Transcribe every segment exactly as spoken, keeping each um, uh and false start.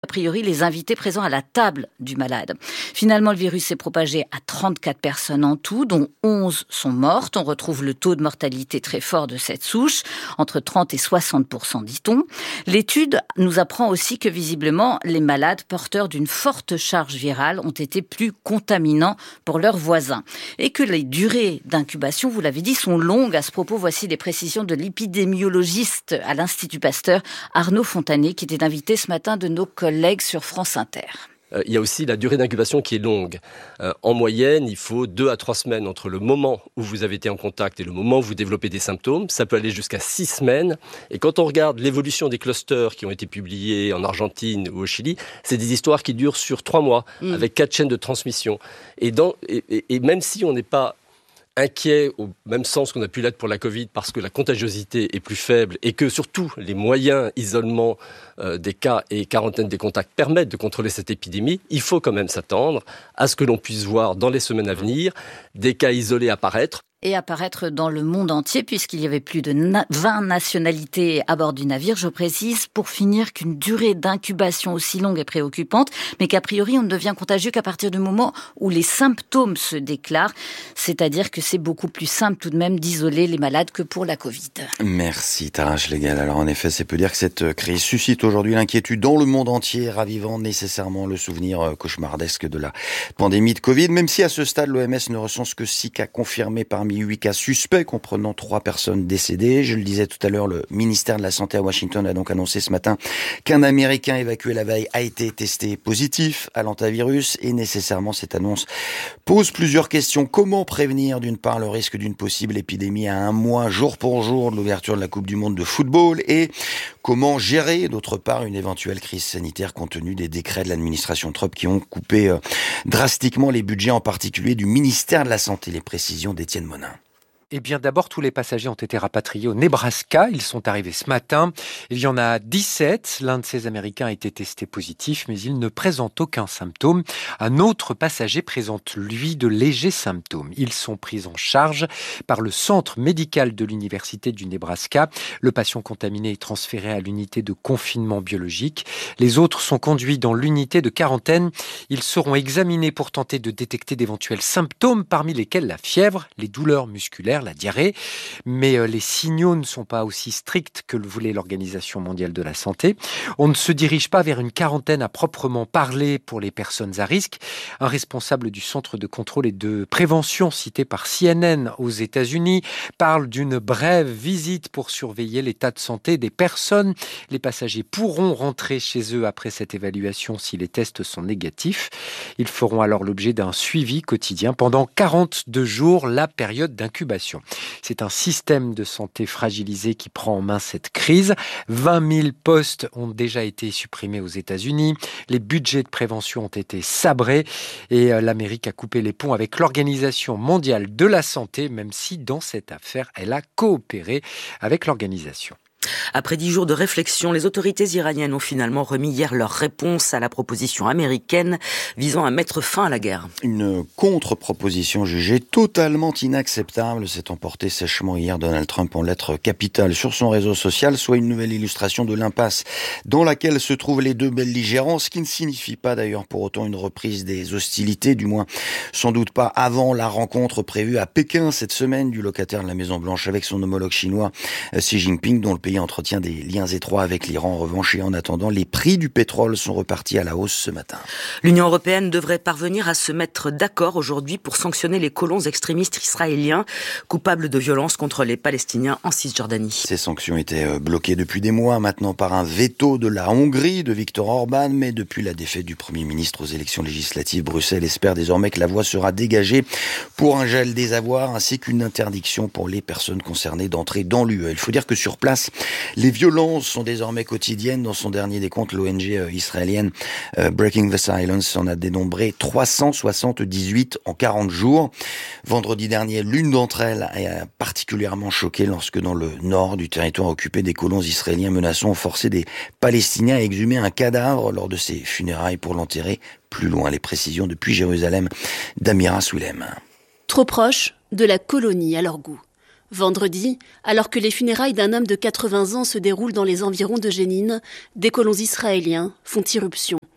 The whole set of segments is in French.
priori les invités présents à la table du malade. Finalement, le virus s'est propagé à trente-quatre personnes en tout, dont onze sont mortes. On retrouve le taux de mortalité très fort de cette souche, entre trente et soixante pour cent dit-on. L'étude nous apprend aussi que visiblement, les malades porteurs d'une forte charge virale ont été plus contaminants pour leurs voisins. Et que les durées d'incubation, vous l'avez dit, sont longues. À ce propos, voici des précisions de l'épidémiologiste à l'Institut Pasteur, Arnaud Fontanet, qui était invité ce matin de nos collègues sur France Inter. Euh, il y a aussi la durée d'incubation qui est longue. Euh, en moyenne, il faut deux à trois semaines entre le moment où vous avez été en contact et le moment où vous développez des symptômes. Ça peut aller jusqu'à six semaines. Et quand on regarde l'évolution des clusters qui ont été publiés en Argentine ou au Chili, c'est des histoires qui durent sur trois mois, mmh. avec quatre chaînes de transmission. Et, dans, et, et, et même si on n'est pas inquiet au même sens qu'on a pu l'être pour la Covid parce que la contagiosité est plus faible et que surtout les moyens isolement euh, des cas et quarantaine des contacts permettent de contrôler cette épidémie, il faut quand même s'attendre à ce que l'on puisse voir dans les semaines à venir des cas isolés apparaître. Et apparaître dans le monde entier, puisqu'il y avait plus de na- vingt nationalités à bord du navire. Je précise, pour finir, qu'une durée d'incubation aussi longue est préoccupante, mais qu'a priori, on ne devient contagieux qu'à partir du moment où les symptômes se déclarent. C'est-à-dire que c'est beaucoup plus simple tout de même d'isoler les malades que pour la Covid. Merci Tara Schlegel. Alors en effet, c'est peu dire que cette crise suscite aujourd'hui l'inquiétude dans le monde entier, ravivant nécessairement le souvenir cauchemardesque de la pandémie de Covid, même si à ce stade, l'O M S ne recense que six cas confirmés parmi huit cas suspects comprenant trois personnes décédées. Je le disais tout à l'heure, le ministère de la Santé à Washington a donc annoncé ce matin qu'un Américain évacué la veille a été testé positif à l'antivirus et nécessairement cette annonce pose plusieurs questions. Comment prévenir d'une part le risque d'une possible épidémie à un mois jour pour jour de l'ouverture de la Coupe du Monde de football et comment gérer d'autre part une éventuelle crise sanitaire compte tenu des décrets de l'administration Trump qui ont coupé euh, drastiquement les budgets en particulier du ministère de la Santé. Les précisions d'Étienne Monin. Eh bien, d'abord, tous les passagers ont été rapatriés au Nebraska. Ils sont arrivés ce matin. Il y en a dix-sept. L'un de ces Américains a été testé positif, mais il ne présente aucun symptôme. Un autre passager présente, lui, de légers symptômes. Ils sont pris en charge par le centre médical de l'Université du Nebraska. Le patient contaminé est transféré à l'unité de confinement biologique. Les autres sont conduits dans l'unité de quarantaine. Ils seront examinés pour tenter de détecter d'éventuels symptômes, parmi lesquels la fièvre, les douleurs musculaires, la diarrhée, mais euh, les signaux ne sont pas aussi stricts que le voulait l'Organisation mondiale de la santé. On ne se dirige pas vers une quarantaine à proprement parler pour les personnes à risque. Un responsable du centre de contrôle et de prévention cité par C N N aux États-Unis parle d'une brève visite pour surveiller l'état de santé des personnes. Les passagers pourront rentrer chez eux après cette évaluation si les tests sont négatifs. Ils feront alors l'objet d'un suivi quotidien pendant quarante-deux jours, la période d'incubation. C'est un système de santé fragilisé qui prend en main cette crise. vingt mille postes ont déjà été supprimés aux États-Unis. Les budgets de prévention ont été sabrés et l'Amérique a coupé les ponts avec l'Organisation mondiale de la santé, même si dans cette affaire, elle a coopéré avec l'organisation. Après dix jours de réflexion, les autorités iraniennes ont finalement remis hier leur réponse à la proposition américaine visant à mettre fin à la guerre. Une contre-proposition jugée totalement inacceptable s'est emportée sèchement hier Donald Trump en lettres capitales sur son réseau social, soit une nouvelle illustration de l'impasse dans laquelle se trouvent les deux belligérants, ce qui ne signifie pas d'ailleurs pour autant une reprise des hostilités, du moins sans doute pas avant la rencontre prévue à Pékin cette semaine du locataire de la Maison-Blanche avec son homologue chinois Xi Jinping, dont le pays entretient des liens étroits avec l'Iran. En revanche, et en attendant, les prix du pétrole sont repartis à la hausse ce matin. L'Union européenne devrait parvenir à se mettre d'accord aujourd'hui pour sanctionner les colons extrémistes israéliens coupables de violences contre les Palestiniens en Cisjordanie. Ces sanctions étaient bloquées depuis des mois maintenant par un veto de la Hongrie, de Viktor Orban, mais depuis la défaite du Premier ministre aux élections législatives, Bruxelles espère désormais que la voie sera dégagée pour un gel des avoirs ainsi qu'une interdiction pour les personnes concernées d'entrer dans l'U E. Il faut dire que sur place, les violences sont désormais quotidiennes. Dans son dernier décompte, l'O N G israélienne euh, Breaking the Silence en a dénombré trois cent soixante-dix-huit en quarante jours. Vendredi dernier, l'une d'entre elles a particulièrement choqué lorsque dans le nord du territoire occupé, des colons israéliens menaçants ont forcé des Palestiniens à exhumer un cadavre lors de ses funérailles pour l'enterrer plus loin. Les précisions depuis Jérusalem d'Amira Swilem. Trop proche de la colonie à leur goût. Vendredi, alors que les funérailles d'un homme de quatre-vingts ans se déroulent dans les environs de Jénine, des colons israéliens font irruption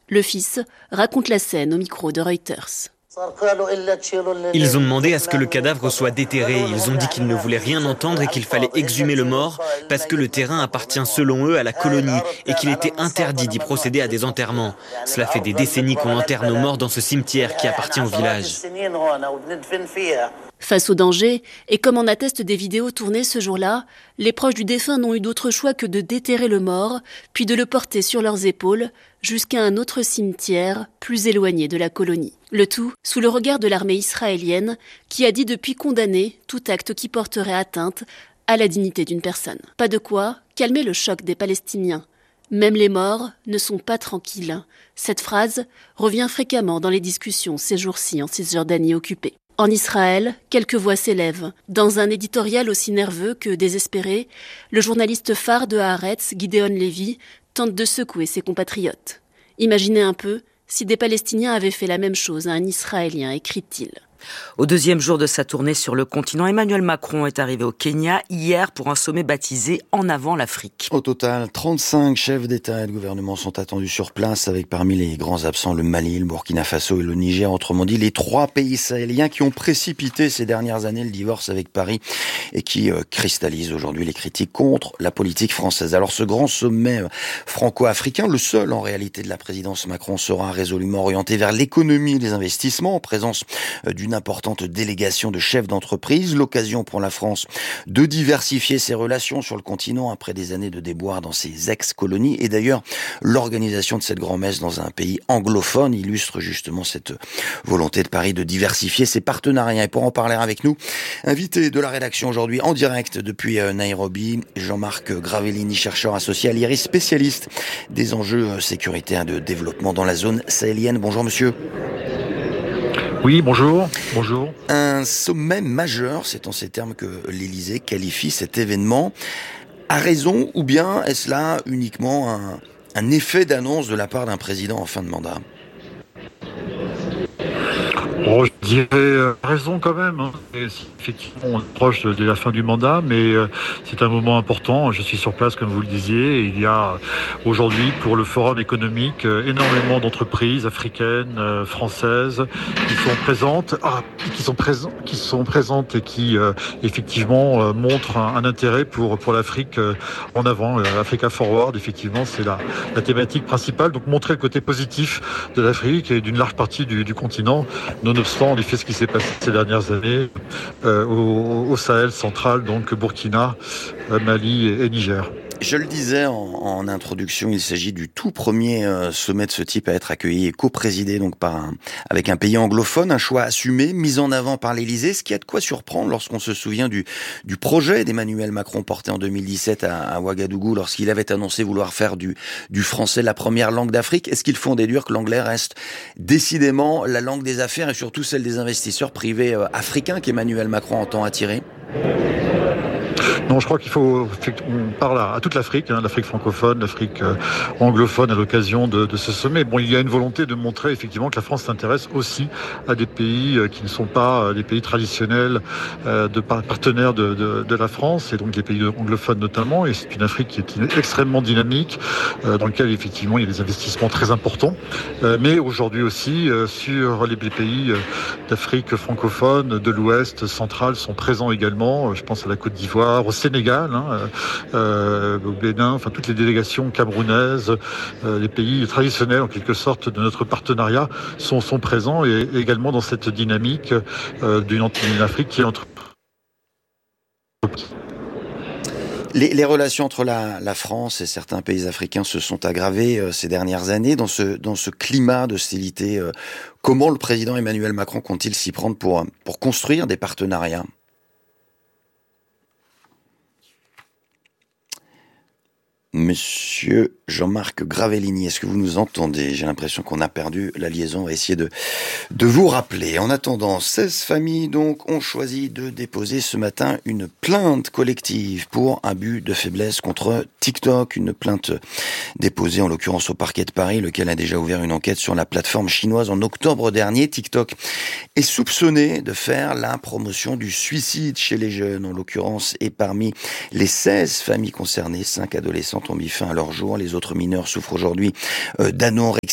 Le fils raconte la scène au micro de Reuters. Ils ont demandé à ce que le cadavre soit déterré. Ils ont dit qu'ils ne voulaient rien entendre et qu'il fallait exhumer le mort parce que le terrain appartient selon eux à la colonie et qu'il était interdit d'y procéder à des enterrements. Cela fait des décennies qu'on enterre nos morts dans ce cimetière qui appartient au village. Face au danger, et comme en attestent des vidéos tournées ce jour-là, les proches du défunt n'ont eu d'autre choix que de déterrer le mort, puis de le porter sur leurs épaules jusqu'à un autre cimetière plus éloigné de la colonie. Le tout sous le regard de l'armée israélienne qui a dit depuis condamner tout acte qui porterait atteinte à la dignité d'une personne. Pas de quoi calmer le choc des Palestiniens. Même les morts ne sont pas tranquilles. Cette phrase revient fréquemment dans les discussions ces jours-ci en Cisjordanie occupée. En Israël, quelques voix s'élèvent. Dans un éditorial aussi nerveux que désespéré, le journaliste phare de Haaretz, Gideon Levy, tente de secouer ses compatriotes. Imaginez un peu si des Palestiniens avaient fait la même chose à un Israélien, écrit-il. Au deuxième jour de sa tournée sur le continent, Emmanuel Macron est arrivé au Kenya hier pour un sommet baptisé « En avant l'Afrique ». Au total, trente-cinq chefs d'État et de gouvernement sont attendus sur place, avec parmi les grands absents le Mali, le Burkina Faso et le Niger, autrement dit les trois pays sahéliens qui ont précipité ces dernières années le divorce avec Paris et qui euh, cristallisent aujourd'hui les critiques contre la politique française. Alors ce grand sommet euh, franco-africain, le seul en réalité de la présidence Macron, sera résolument orienté vers l'économie et les investissements, en présence euh, d'une Une importante délégation de chefs d'entreprise, l'occasion pour la France de diversifier ses relations sur le continent après des années de déboires dans ses ex-colonies. Et d'ailleurs, l'organisation de cette grand-messe dans un pays anglophone illustre justement cette volonté de Paris de diversifier ses partenariats. Et pour en parler avec nous, invité de la rédaction aujourd'hui en direct depuis Nairobi, Jean-Marc Gravellini, chercheur associé à l'I R I S, spécialiste des enjeux sécuritaires de développement dans la zone sahélienne. Bonjour monsieur. Oui, bonjour. Bonjour. Un sommet majeur, c'est en ces termes que l'Élysée qualifie cet événement. A raison, ou bien est-ce là uniquement un, un effet d'annonce de la part d'un président en fin de mandat ? Oh, je dirais euh, raison quand même. Hein. Et effectivement, on est proche de, de la fin du mandat, mais euh, c'est un moment important. Je suis sur place, comme vous le disiez. Et il y a aujourd'hui, pour le forum économique, euh, énormément d'entreprises africaines, euh, françaises, qui sont présentes, ah, qui sont présents, qui sont présentes et qui euh, effectivement euh, montrent un, un intérêt pour pour l'Afrique euh, en avant. Euh, Africa Forward, effectivement, c'est la, la thématique principale. Donc montrer le côté positif de l'Afrique et d'une large partie du, du continent. Nonobstant en effet ce qui s'est passé ces dernières années euh, au, au Sahel central, donc Burkina, euh, Mali et, et Niger. Je le disais en, en introduction, il s'agit du tout premier euh, sommet de ce type à être accueilli et co-présidé donc par un, avec un pays anglophone, un choix assumé, mis en avant par l'Élysée, ce qui a de quoi surprendre lorsqu'on se souvient du, du projet d'Emmanuel Macron porté en deux mille dix-sept à, à Ouagadougou, lorsqu'il avait annoncé vouloir faire du, du français la première langue d'Afrique. Est-ce qu'il faut en déduire que l'anglais reste décidément la langue des affaires et surtout celle des investisseurs privés euh, africains qu'Emmanuel Macron entend attirer ? Non, je crois qu'il faut, on parle à, à toute l'Afrique, hein, l'Afrique francophone, l'Afrique euh, anglophone à l'occasion de, de ce sommet. Bon, il y a une volonté de montrer effectivement que la France s'intéresse aussi à des pays euh, qui ne sont pas euh, des pays traditionnels euh, de partenaires de, de, de la France, et donc les pays anglophones notamment. Et c'est une Afrique qui est extrêmement dynamique, euh, dans laquelle effectivement il y a des investissements très importants. Euh, mais aujourd'hui aussi, euh, sur les pays euh, d'Afrique francophone, de l'Ouest, central, sont présents également. Je pense à la Côte d'Ivoire, au Sénégal, hein, euh, au Bénin, enfin toutes les délégations camerounaises, euh, les pays traditionnels en quelque sorte de notre partenariat sont, sont présents et, et également dans cette dynamique euh, d'une, d'une Afrique qui est entre... Les, les relations entre la, la France et certains pays africains se sont aggravées euh, ces dernières années dans ce, dans ce climat d'hostilité. Euh, comment le président Emmanuel Macron compte-t-il s'y prendre pour, pour construire des partenariats ? Monsieur Jean-Marc Gravellini, est-ce que vous nous entendez ? J'ai l'impression qu'on a perdu la liaison. On va essayer de, de vous rappeler. En attendant, seize familles donc ont choisi de déposer ce matin une plainte collective pour abus de faiblesse contre TikTok. Une plainte déposée en l'occurrence au parquet de Paris, lequel a déjà ouvert une enquête sur la plateforme chinoise en octobre dernier. TikTok est soupçonné de faire la promotion du suicide chez les jeunes, en l'occurrence. Et parmi les seize familles concernées, cinq adolescents ont mis fin à leur jour. Les autres mineurs souffrent aujourd'hui euh, d'anorexie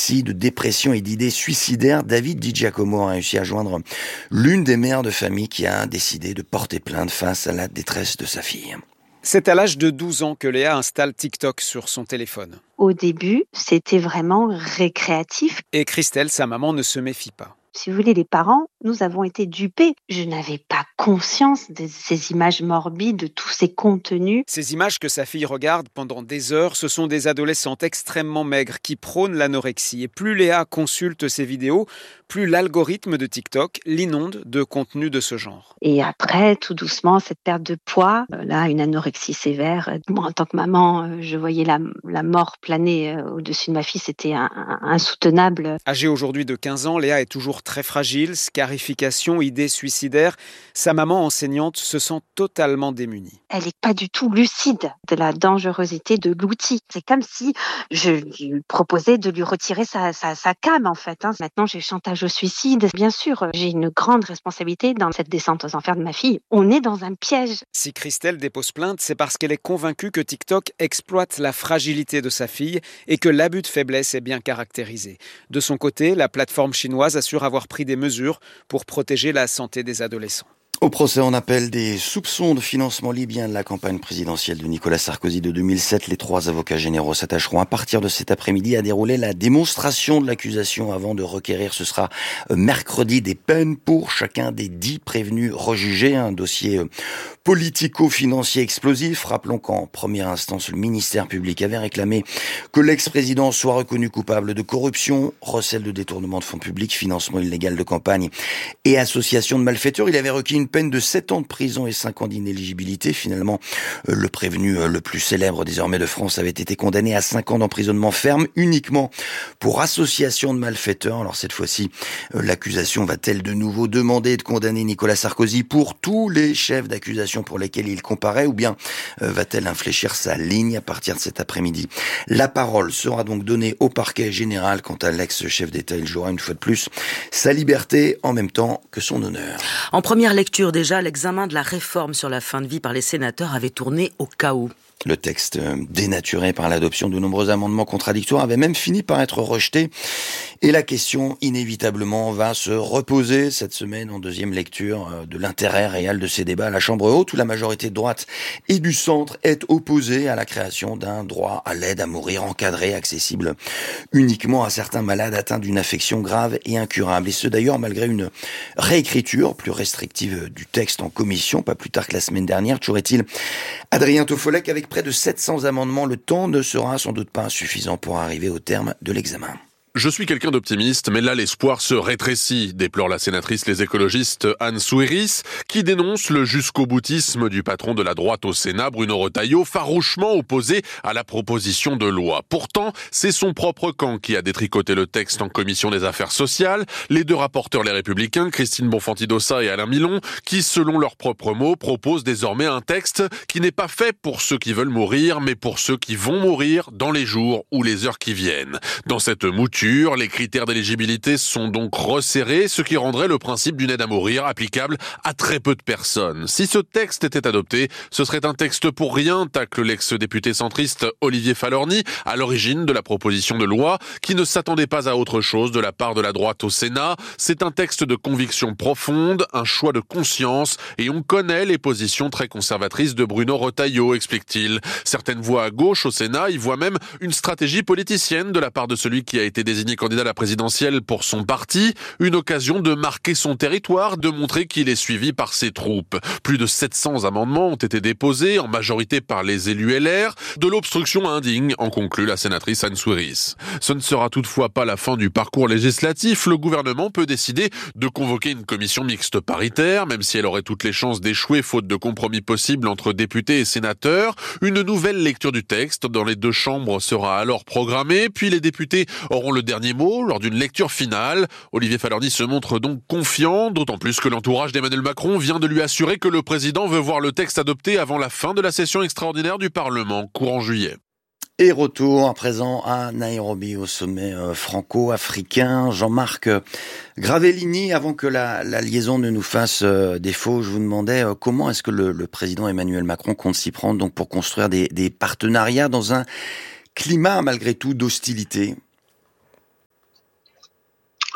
d'anorexie, de dépression et d'idées suicidaires. David Di Giacomo a réussi à joindre l'une des mères de famille qui a décidé de porter plainte face à la détresse de sa fille. C'est à l'âge de douze ans que Léa installe TikTok sur son téléphone. Au début, c'était vraiment récréatif. Et Christelle, sa maman, ne se méfie pas. Si vous voulez, les parents, nous avons été dupés. Je n'avais pas conscience de ces images morbides, de tous ces contenus. Ces images que sa fille regarde pendant des heures, ce sont des adolescentes extrêmement maigres qui prônent l'anorexie. Et plus Léa consulte ces vidéos, plus l'algorithme de TikTok l'inonde de contenus de ce genre. Et après, tout doucement, cette perte de poids, là, une anorexie sévère. Moi, en tant que maman, je voyais la, la mort planer au-dessus de ma fille, c'était un, un, insoutenable. Âgée aujourd'hui de quinze ans, Léa est toujours très fragile, scarification, idées suicidaires. Sa maman enseignante se sent totalement démunie. Elle n'est pas du tout lucide de la dangerosité de l'outil. C'est comme si je lui proposais de lui retirer sa, sa, sa cam, en fait. Hein. Maintenant, j'ai chantage au suicide. Bien sûr, j'ai une grande responsabilité dans cette descente aux enfers de ma fille. On est dans un piège. Si Christelle dépose plainte, c'est parce qu'elle est convaincue que TikTok exploite la fragilité de sa fille et que l'abus de faiblesse est bien caractérisé. De son côté, la plateforme chinoise assure avoir pris des mesures pour protéger la santé des adolescents. Au procès en appel des soupçons de financement libyen de la campagne présidentielle de Nicolas Sarkozy de deux mille sept, les trois avocats généraux s'attacheront à partir de cet après-midi à dérouler la démonstration de l'accusation avant de requérir, ce sera mercredi, des peines pour chacun des dix prévenus rejugés. Un dossier politico-financier explosif. Rappelons qu'en première instance, le ministère public avait réclamé que l'ex-président soit reconnu coupable de corruption, recel de détournement de fonds publics, financement illégal de campagne et association de malfaiteurs. Il avait requis une peine de sept ans de prison et cinq ans d'inéligibilité. Finalement, le prévenu le plus célèbre désormais de France avait été condamné à cinq ans d'emprisonnement ferme uniquement pour association de malfaiteurs. Alors cette fois-ci, l'accusation va-t-elle de nouveau demander de condamner Nicolas Sarkozy pour tous les chefs d'accusation pour lesquels il comparaît, ou bien va-t-elle infléchir sa ligne à partir de cet après-midi? La parole sera donc donnée au parquet général. Quant à l'ex-chef d'État, il jouera une fois de plus sa liberté en même temps que son honneur. En première lecture déjà, l'examen de la réforme sur la fin de vie par les sénateurs avait tourné au chaos. Le texte, dénaturé par l'adoption de nombreux amendements contradictoires, avait même fini par être rejeté. Et la question, inévitablement, va se reposer cette semaine en deuxième lecture de l'intérêt réel de ces débats à la Chambre haute, où la majorité de droite et du centre est opposée à la création d'un droit à l'aide à mourir encadré, accessible uniquement à certains malades atteints d'une affection grave et incurable. Et ce d'ailleurs malgré une réécriture plus restrictive du texte en commission, pas plus tard que la semaine dernière. Toujours est-il, Adrien Tofolek, avec près de sept cents amendements, le temps ne sera sans doute pas insuffisant pour arriver au terme de l'examen. Je suis quelqu'un d'optimiste, mais là l'espoir se rétrécit, déplore la sénatrice les écologistes Anne Souyris, qui dénonce le jusqu'au-boutisme du patron de la droite au Sénat, Bruno Retailleau, farouchement opposé à la proposition de loi. Pourtant, c'est son propre camp qui a détricoté le texte en commission des affaires sociales, les deux rapporteurs les Républicains, Christine Bonfanti-Dossat et Alain Milon, qui, selon leurs propres mots, proposent désormais un texte qui n'est pas fait pour ceux qui veulent mourir, mais pour ceux qui vont mourir dans les jours ou les heures qui viennent. Dans cette mouture, les critères d'éligibilité sont donc resserrés, ce qui rendrait le principe d'une aide à mourir applicable à très peu de personnes. Si ce texte était adopté, ce serait un texte pour rien, tacle l'ex-député centriste Olivier Falorni, à l'origine de la proposition de loi, qui ne s'attendait pas à autre chose de la part de la droite au Sénat. C'est un texte de conviction profonde, un choix de conscience, et on connaît les positions très conservatrices de Bruno Retailleau, explique-t-il. Certaines voix à gauche au Sénat y voient même une stratégie politicienne de la part de celui qui a été désigné candidat à la présidentielle pour son parti, une occasion de marquer son territoire, de montrer qu'il est suivi par ses troupes. Plus de sept cents amendements ont été déposés, en majorité par les élus L R, de l'obstruction indigne, en conclut la sénatrice Anne Souyris. Ce ne sera toutefois pas la fin du parcours législatif. Le gouvernement peut décider de convoquer une commission mixte paritaire, même si elle aurait toutes les chances d'échouer faute de compromis possible entre députés et sénateurs. Une nouvelle lecture du texte dans les deux chambres sera alors programmée, puis les députés auront le dernier mot lors d'une lecture finale. Olivier Falorni se montre donc confiant, d'autant plus que l'entourage d'Emmanuel Macron vient de lui assurer que le président veut voir le texte adopté avant la fin de la session extraordinaire du Parlement, courant juillet. Et retour à présent à Nairobi, au sommet euh, franco-africain. Jean-Marc euh, Gravellini, avant que la, la liaison ne nous fasse euh, défaut, je vous demandais euh, comment est-ce que le, le président Emmanuel Macron compte s'y prendre donc pour construire des, des partenariats dans un climat malgré tout d'hostilité.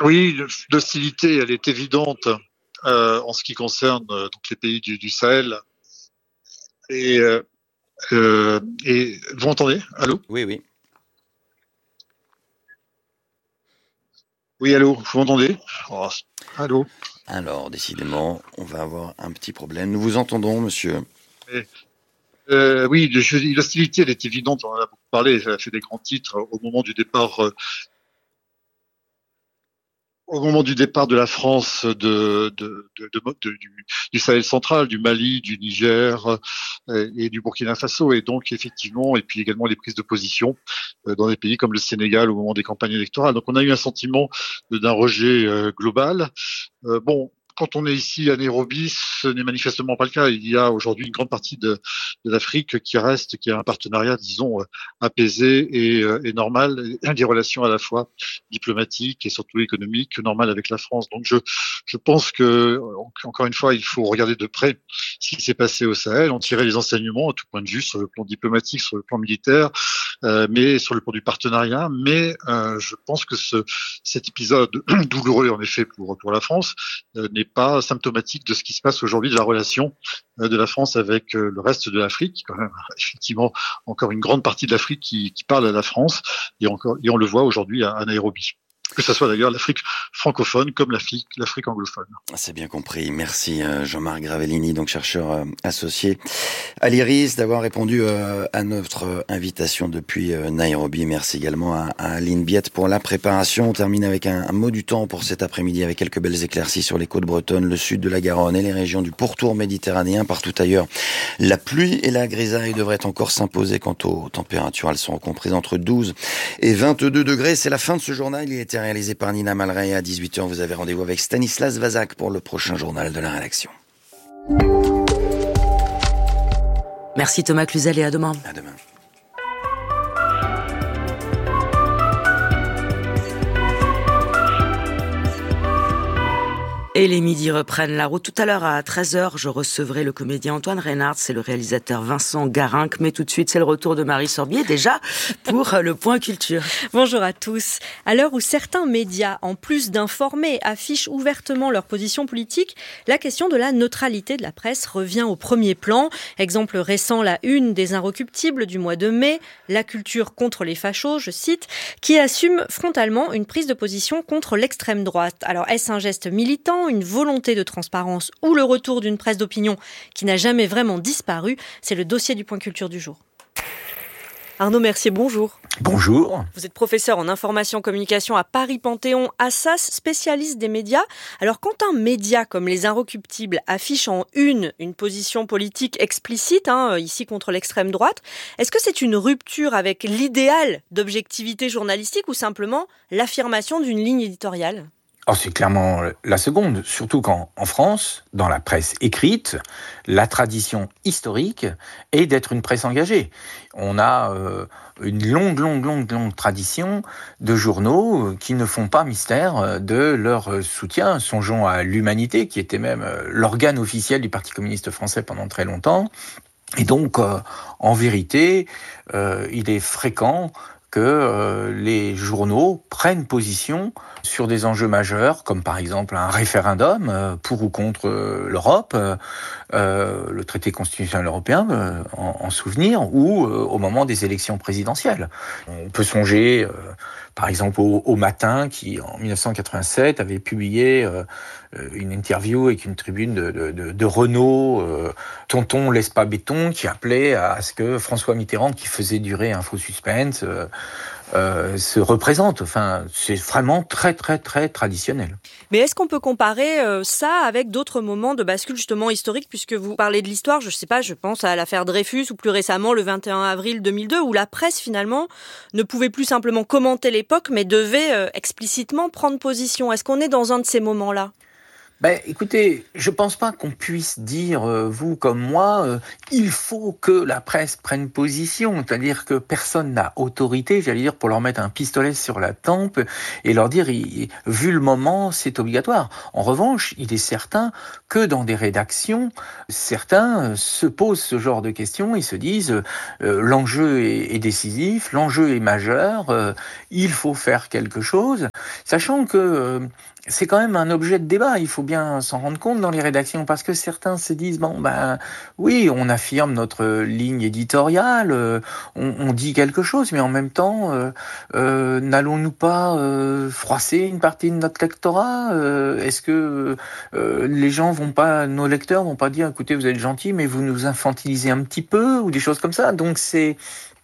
Oui, l'hostilité, elle est évidente euh, en ce qui concerne euh, donc les pays du, du Sahel. Et, euh, euh, et vous m'entendez ? Allô ? Oui, oui. Oui, allô, vous m'entendez ? Oh, allô ? Alors, décidément, on va avoir un petit problème. Nous vous entendons, monsieur. Et, euh, oui, l'hostilité, elle est évidente. On en a beaucoup parlé. Elle a fait des grands titres au moment du départ. Euh, Au moment du départ de la France de, de, de, de, de du, du Sahel central, du Mali, du Niger euh, et du Burkina Faso, et donc effectivement, et puis également les prises de position euh, dans des pays comme le Sénégal au moment des campagnes électorales. Donc on a eu un sentiment d'un rejet euh, global. Euh, bon. Quand on est ici à Nairobi, ce n'est manifestement pas le cas. Il y a aujourd'hui une grande partie de, de l'Afrique qui reste, qui a un partenariat, disons, apaisé et, et normal, des relations à la fois diplomatiques et surtout économiques normales avec la France. Donc je, je pense que, encore une fois, il faut regarder de près ce qui s'est passé au Sahel, en tirer les enseignements à tout point de vue, sur le plan diplomatique, sur le plan militaire, euh, mais sur le plan du partenariat. Mais euh, je pense que ce, cet épisode douloureux, en effet, pour, pour la France, euh, n'est pas symptomatique de ce qui se passe aujourd'hui, de la relation de la France avec le reste de l'Afrique. Quand même, effectivement, encore une grande partie de l'Afrique qui, qui parle à la France, et, encore, et on le voit aujourd'hui à, à Nairobi. Que ce soit d'ailleurs l'Afrique francophone comme l'Afrique, l'Afrique anglophone. C'est bien compris. Merci Jean-Marc Gravellini, donc chercheur associé à l'IRIS, d'avoir répondu à notre invitation depuis Nairobi. Merci également à Aline Biette pour la préparation. On termine avec un, un mot du temps pour cet après-midi, avec quelques belles éclaircies sur les côtes bretonnes, le sud de la Garonne et les régions du pourtour méditerranéen. Partout ailleurs, la pluie et la grisaille devraient encore s'imposer. Quant aux températures, elles sont comprises entre douze et vingt-deux degrés. C'est la fin de ce journal. Il était réalisé par Nina Malray. À dix-huit heures, vous avez rendez-vous avec Stanislas Vazak pour le prochain journal de la rédaction. Merci Thomas Cluzel et à demain. À demain. Et les midis reprennent la route. Tout à l'heure à treize heures, je recevrai le comédien Antoine Reynard, c'est le réalisateur Vincent Garinck, mais tout de suite c'est le retour de Marie Sorbier déjà pour le Point Culture. Bonjour à tous. À l'heure où certains médias, en plus d'informer, affichent ouvertement leur position politique, la question de la neutralité de la presse revient au premier plan. Exemple récent, la une des Inrecuptibles du mois de mai, La culture contre les fachos, je cite, qui assume frontalement une prise de position contre l'extrême droite. Alors est-ce un geste militant, une volonté de transparence ou le retour d'une presse d'opinion qui n'a jamais vraiment disparu? C'est le dossier du Point Culture du jour. Arnaud Mercier, bonjour. Bonjour. Vous êtes professeur en information communication à Paris Panthéon, Assas, spécialiste des médias. Alors quand un média comme Les Inrecuptibles affiche en une une position politique explicite, hein, ici contre l'extrême droite, est-ce que c'est une rupture avec l'idéal d'objectivité journalistique ou simplement l'affirmation d'une ligne éditoriale ? Oh, c'est clairement la seconde, surtout qu'en en France, dans la presse écrite, la tradition historique est d'être une presse engagée. On a euh, une longue, longue, longue, longue tradition de journaux qui ne font pas mystère de leur soutien. Songeons à l'Humanité, qui était même l'organe officiel du Parti communiste français pendant très longtemps. Et donc, euh, en vérité, euh, il est fréquent que euh, les journaux prennent position sur des enjeux majeurs, comme par exemple un référendum euh, pour ou contre euh, l'Europe, euh, euh, le traité constitutionnel européen, euh, en, en souvenir, ou euh, au moment des élections présidentielles. On peut songer, euh, par exemple, au, au Matin, qui en dix-neuf cent quatre-vingt-sept avait publié euh, une interview avec une tribune de, de, de, de Renaud, euh, Tonton laisse pas béton, qui appelait à ce que François Mitterrand, qui faisait durer un faux suspense, euh, euh, se représente. Enfin, c'est vraiment très, très, très traditionnel. Mais est-ce qu'on peut comparer euh, ça avec d'autres moments de bascule justement historique, puisque vous parlez de l'histoire, je sais pas, je pense à l'affaire Dreyfus ou plus récemment le vingt et un avril deux mille deux, où la presse finalement ne pouvait plus simplement commenter l'époque, mais devait euh, explicitement prendre position. Est-ce qu'on est dans un de ces moments-là ? Ben, écoutez, je pense pas qu'on puisse dire, euh, vous comme moi, euh, il faut que la presse prenne position. C'est-à-dire que personne n'a autorité, j'allais dire, pour leur mettre un pistolet sur la tempe et leur dire, il, vu le moment, c'est obligatoire. En revanche, il est certain que dans des rédactions, certains se posent ce genre de questions et se disent, euh, l'enjeu est, est décisif, l'enjeu est majeur, euh, il faut faire quelque chose. Sachant que euh, c'est quand même un objet de débat, il faut bien s'en rendre compte dans les rédactions, parce que certains se disent, bon, ben oui, on affirme notre ligne éditoriale, euh, on, on dit quelque chose, mais en même temps, euh, euh, n'allons-nous pas euh, froisser une partie de notre lectorat euh, Est-ce que euh, les gens vont pas, nos lecteurs vont pas dire, écoutez, vous êtes gentils, mais vous nous infantilisez un petit peu, ou des choses comme ça. Donc c'est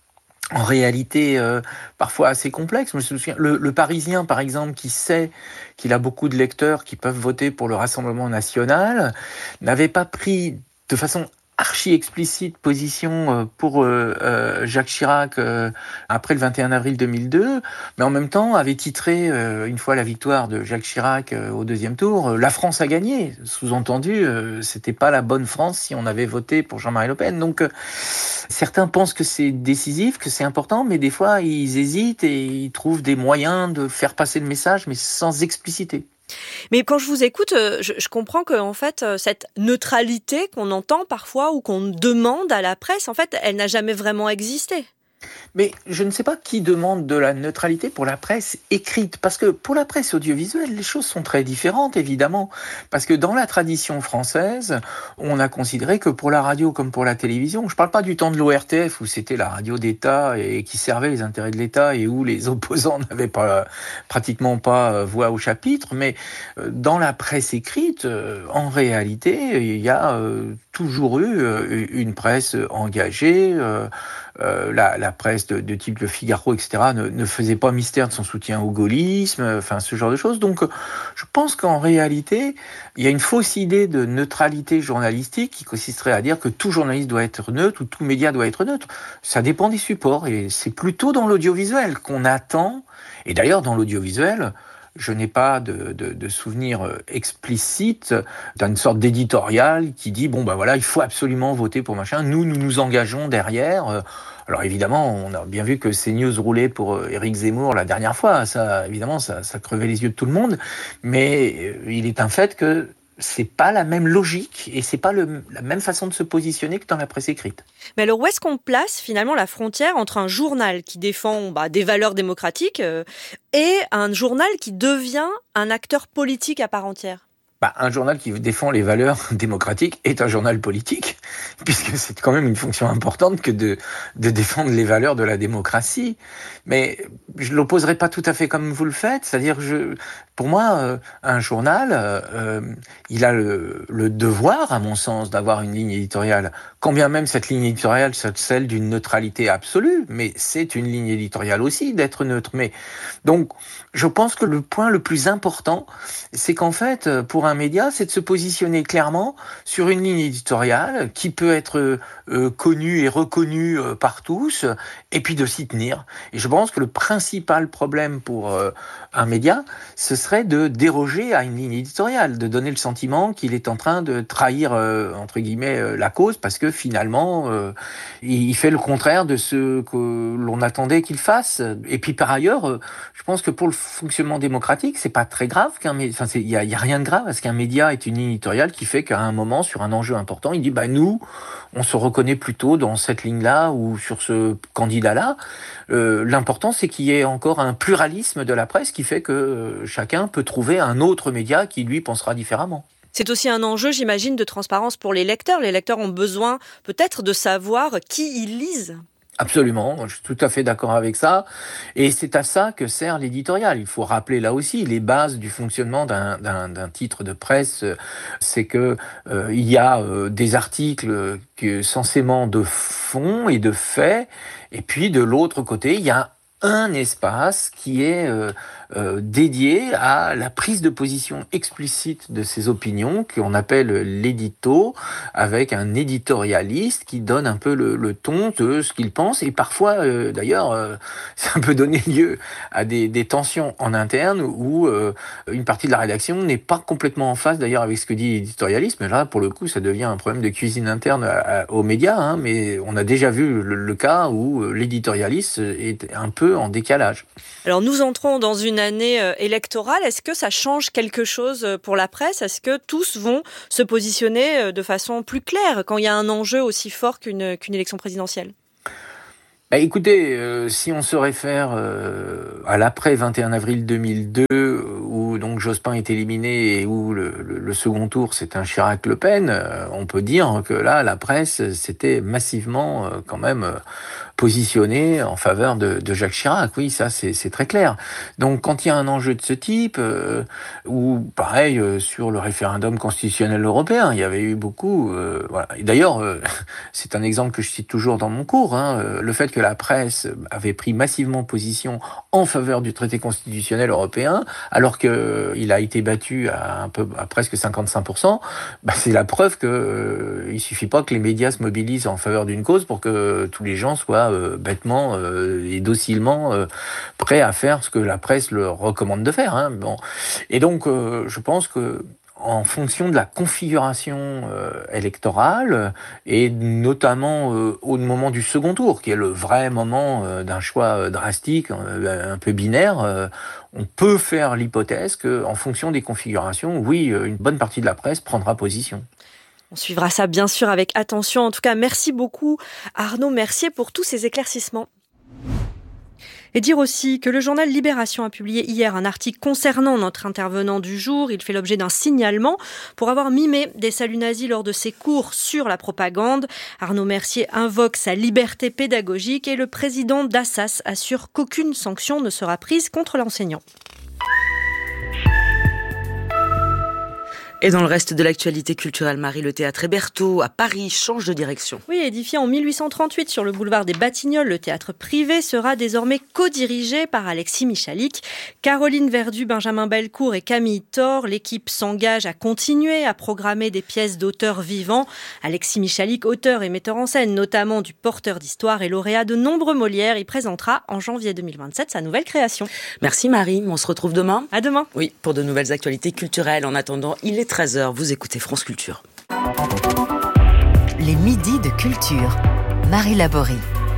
en réalité euh, parfois assez complexe. Je me souviens, le, le Parisien, par exemple, qui sait qu'il a beaucoup de lecteurs qui peuvent voter pour le Rassemblement national, n'avait pas pris de façon archi explicite position pour euh, euh, Jacques Chirac euh, après le vingt et un avril deux mille deux, mais en même temps avait titré, euh, une fois la victoire de Jacques Chirac euh, au deuxième tour, euh, « La France a gagné ». Sous-entendu, euh, c'était pas la bonne France si on avait voté pour Jean-Marie Le Pen. Donc euh, certains pensent que c'est décisif, que c'est important, mais des fois ils hésitent et ils trouvent des moyens de faire passer le message, mais sans expliciter. Mais quand je vous écoute, je, je comprends que en fait, cette neutralité qu'on entend parfois ou qu'on demande à la presse, en fait, elle n'a jamais vraiment existé. Mais je ne sais pas qui demande de la neutralité pour la presse écrite, parce que pour la presse audiovisuelle, les choses sont très différentes, évidemment, parce que dans la tradition française, on a considéré que pour la radio comme pour la télévision, je ne parle pas du temps de l'O R T F où c'était la radio d'État et qui servait les intérêts de l'État et où les opposants n'avaient pas, pratiquement pas voix au chapitre, mais dans la presse écrite, en réalité, il y a toujours eu une presse engagée, euh, euh, la, la presse de, de type Le Figaro, et cetera, ne, ne faisait pas mystère de son soutien au gaullisme, enfin ce genre de choses. Donc je pense qu'en réalité, il y a une fausse idée de neutralité journalistique qui consisterait à dire que tout journaliste doit être neutre ou tout média doit être neutre. Ça dépend des supports et c'est plutôt dans l'audiovisuel qu'on attend, et d'ailleurs dans l'audiovisuel, je n'ai pas de, de, de souvenir explicite d'une sorte d'éditorial qui dit bon ben voilà, il faut absolument voter pour machin. Nous, nous nous engageons derrière. Alors évidemment, on a bien vu que CNews roulait pour Éric Zemmour la dernière fois. Ça, évidemment, ça, ça crevait les yeux de tout le monde. Mais il est un fait que c'est pas la même logique et c'est pas le, la même façon de se positionner que dans la presse écrite. Mais alors où est-ce qu'on place finalement la frontière entre un journal qui défend bah, des valeurs démocratiques euh, et un journal qui devient un acteur politique à part entière ? Bah, un journal qui défend les valeurs démocratiques est un journal politique, puisque c'est quand même une fonction importante que de, de défendre les valeurs de la démocratie. Mais je l'opposerai pas tout à fait comme vous le faites, c'est-à-dire je, pour moi, euh, un journal, euh, il a le, le devoir, à mon sens, d'avoir une ligne éditoriale, quand bien même cette ligne éditoriale c'est celle d'une neutralité absolue, mais c'est une ligne éditoriale aussi d'être neutre. Mais donc, je pense que le point le plus important, c'est qu'en fait, pour un média, c'est de se positionner clairement sur une ligne éditoriale qui peut être euh, connue et reconnue euh, par tous, et puis de s'y tenir. Et je pense que le principal problème pour euh, un média, ce serait de déroger à une ligne éditoriale, de donner le sentiment qu'il est en train de trahir, euh, entre guillemets, euh, la cause, parce que finalement, euh, il fait le contraire de ce que l'on attendait qu'il fasse. Et puis par ailleurs, euh, je pense que pour le fonctionnement démocratique, c'est pas très grave qu'un média, enfin, il y a, y a rien de grave à ce qu'un média ait une ligne éditoriale qui fait qu'à un moment, sur un enjeu important, il dit, bah, nous, on se reconnaît plutôt dans cette ligne-là ou sur ce candidat-là. Euh, l'important, c'est qu'il y ait encore un pluralisme de la presse qui fait que euh, chacun peut trouver un autre média qui, lui, pensera différemment. C'est aussi un enjeu, j'imagine, de transparence pour les lecteurs. Les lecteurs ont besoin, peut-être, de savoir qui ils lisent. Absolument, je suis tout à fait d'accord avec ça. Et c'est à ça que sert l'éditorial. Il faut rappeler là aussi les bases du fonctionnement d'un, d'un, d'un titre de presse. C'est que euh, il y a euh, des articles que, censément de fond et de fait. Et puis de l'autre côté, il y a un espace qui est euh, euh, dédié à la prise de position explicite de ces opinions qu'on appelle l'édito, avec un éditorialiste qui donne un peu le, le ton de ce qu'il pense, et parfois euh, d'ailleurs euh, ça peut donner lieu à des, des tensions en interne où euh, une partie de la rédaction n'est pas complètement en phase d'ailleurs avec ce que dit l'éditorialiste, mais là pour le coup ça devient un problème de cuisine interne à, à, aux médias, hein, mais on a déjà vu le, le cas où l'éditorialiste est un peu en décalage. Alors nous entrons dans une année électorale. Est-ce que ça change quelque chose pour la presse ? Est-ce que tous vont se positionner de façon plus claire quand il y a un enjeu aussi fort qu'une, qu'une élection présidentielle ? Bah écoutez, euh, si on se réfère euh, à l'après vingt et un avril deux mille deux, où donc Jospin est éliminé et où le, le, le second tour c'est un Chirac-Le Pen, euh, on peut dire que là, la presse s'était massivement euh, quand même euh, positionnée en faveur de, de Jacques Chirac. Oui, ça c'est, c'est très clair. Donc quand il y a un enjeu de ce type, euh, ou pareil euh, sur le référendum constitutionnel européen, il y avait eu beaucoup... Euh, voilà. Et d'ailleurs, euh, c'est un exemple que je cite toujours dans mon cours, hein, euh, le fait que la presse avait pris massivement position en faveur du traité constitutionnel européen, alors qu'il a été battu à, un peu, à presque cinquante-cinq pour cent, bah c'est la preuve qu'il euh, ne suffit pas que les médias se mobilisent en faveur d'une cause pour que tous les gens soient euh, bêtement euh, et docilement euh, prêts à faire ce que la presse leur recommande de faire. Hein. Bon. Et donc, euh, je pense que en fonction de la configuration euh, électorale et notamment euh, au moment du second tour, qui est le vrai moment euh, d'un choix euh, drastique, euh, un peu binaire, euh, on peut faire l'hypothèse qu'en fonction des configurations, oui, une bonne partie de la presse prendra position. On suivra ça bien sûr avec attention. En tout cas, merci beaucoup Arnaud Mercier pour tous ces éclaircissements. Et dire aussi que le journal Libération a publié hier un article concernant notre intervenant du jour. Il fait l'objet d'un signalement pour avoir mimé des saluts nazis lors de ses cours sur la propagande. Arnaud Mercier invoque sa liberté pédagogique et le président d'Assas assure qu'aucune sanction ne sera prise contre l'enseignant. Et dans le reste de l'actualité culturelle, Marie, le théâtre Hébertot à Paris change de direction. Oui, édifié en mille huit cent trente-huit sur le boulevard des Batignolles, le théâtre privé sera désormais co-dirigé par Alexis Michalik. Caroline Verdu, Benjamin Bellecourt et Camille Thor, l'équipe s'engage à continuer à programmer des pièces d'auteurs vivants. Alexis Michalik, auteur et metteur en scène, notamment du Porteur d'Histoire et lauréat de nombreux Molières, y présentera en janvier deux mille vingt-sept sa nouvelle création. Merci Marie, on se retrouve demain. À demain. Oui, pour de nouvelles actualités culturelles. En attendant, il est treize heures, vous écoutez France Culture. Les midis de culture. Marie Laborie.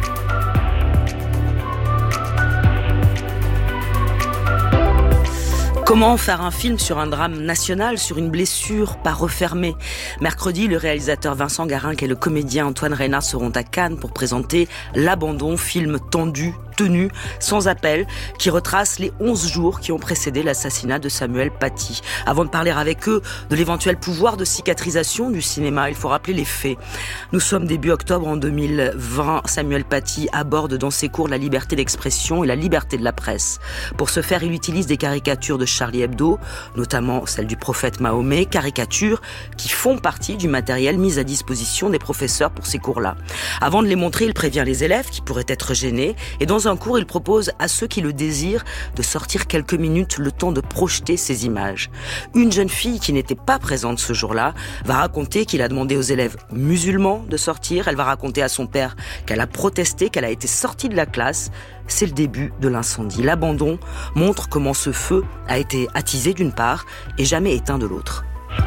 Comment faire un film sur un drame national, sur une blessure pas refermée ? Mercredi, le réalisateur Vincent Garinck et le comédien Antoine Reynard seront à Cannes pour présenter L'Abandon, film tendu, tenu, sans appel, qui retrace les onze jours qui ont précédé l'assassinat de Samuel Paty. Avant de parler avec eux de l'éventuel pouvoir de cicatrisation du cinéma, il faut rappeler les faits. Nous sommes début octobre en deux mille vingt. Samuel Paty aborde dans ses cours la liberté d'expression et la liberté de la presse. Pour ce faire, il utilise des caricatures de Charlie Hebdo, notamment celle du prophète Mahomet, caricatures qui font partie du matériel mis à disposition des professeurs pour ces cours-là. Avant de les montrer, il prévient les élèves qui pourraient être gênés et dans un cours, il propose à ceux qui le désirent de sortir quelques minutes le temps de projeter ces images. Une jeune fille qui n'était pas présente ce jour-là va raconter qu'il a demandé aux élèves musulmans de sortir. Elle va raconter à son père qu'elle a protesté, qu'elle a été sortie de la classe. C'est le début de l'incendie. L'abandon montre comment ce feu a été attisé d'une part et jamais éteint de l'autre.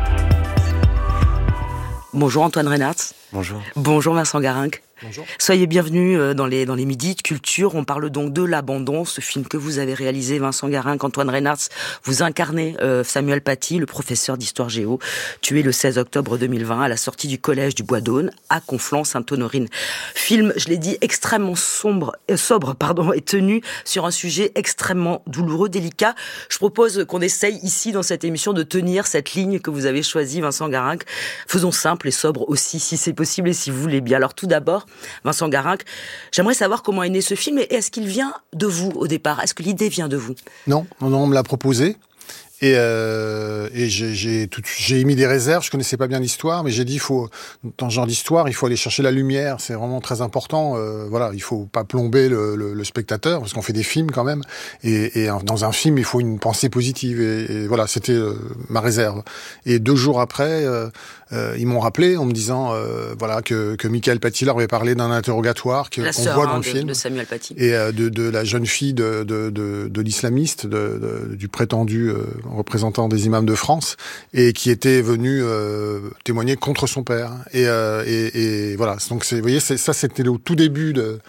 Bonjour Antoine Reynard. Bonjour. Bonjour Vincent Garinck. Bonjour. Soyez bienvenus dans les, dans les midis de culture. On parle donc de L'Abandon, ce film que vous avez réalisé, Vincent Garinck, Antoine Reynard. Vous incarnez euh, Samuel Paty, le professeur d'histoire géo, tué le seize octobre deux mille vingt à la sortie du collège du Bois d'Aune à Conflans-Sainte-Honorine. Film, je l'ai dit, extrêmement sombre, euh, sobre pardon, et tenu sur un sujet extrêmement douloureux, délicat. Je propose qu'on essaye ici dans cette émission de tenir cette ligne que vous avez choisie, Vincent Garinck. Faisons simple et sobre aussi, si c'est possible et si vous voulez bien. Alors tout d'abord, Vincent Garinck, j'aimerais savoir comment est né ce film et est-ce qu'il vient de vous au départ ? Est-ce que l'idée vient de vous ? Non, non, on me l'a proposé et, euh, et j'ai, j'ai, tout, j'ai émis des réserves. Je connaissais pas bien l'histoire, mais j'ai dit, il faut, dans ce genre d'histoire, il faut aller chercher la lumière. C'est vraiment très important. Euh, voilà, il faut pas plomber le, le, le spectateur parce qu'on fait des films quand même. Et, et dans un film, il faut une pensée positive. Et, et voilà, c'était euh, ma réserve. Et deux jours après. Euh, Euh, ils m'ont rappelé en me disant euh, voilà que, que Michael Paty leur avait parlé d'un interrogatoire que, la qu'on sœur, voit dans hein, le de, film de Samuel Paty. et euh, de, de la jeune fille de, de, de, de l'islamiste, de, de, du prétendu euh, représentant des imams de France et qui était venu euh, témoigner contre son père. Et, euh, et, et voilà. Donc c'est, vous voyez, c'est, ça c'était au tout début de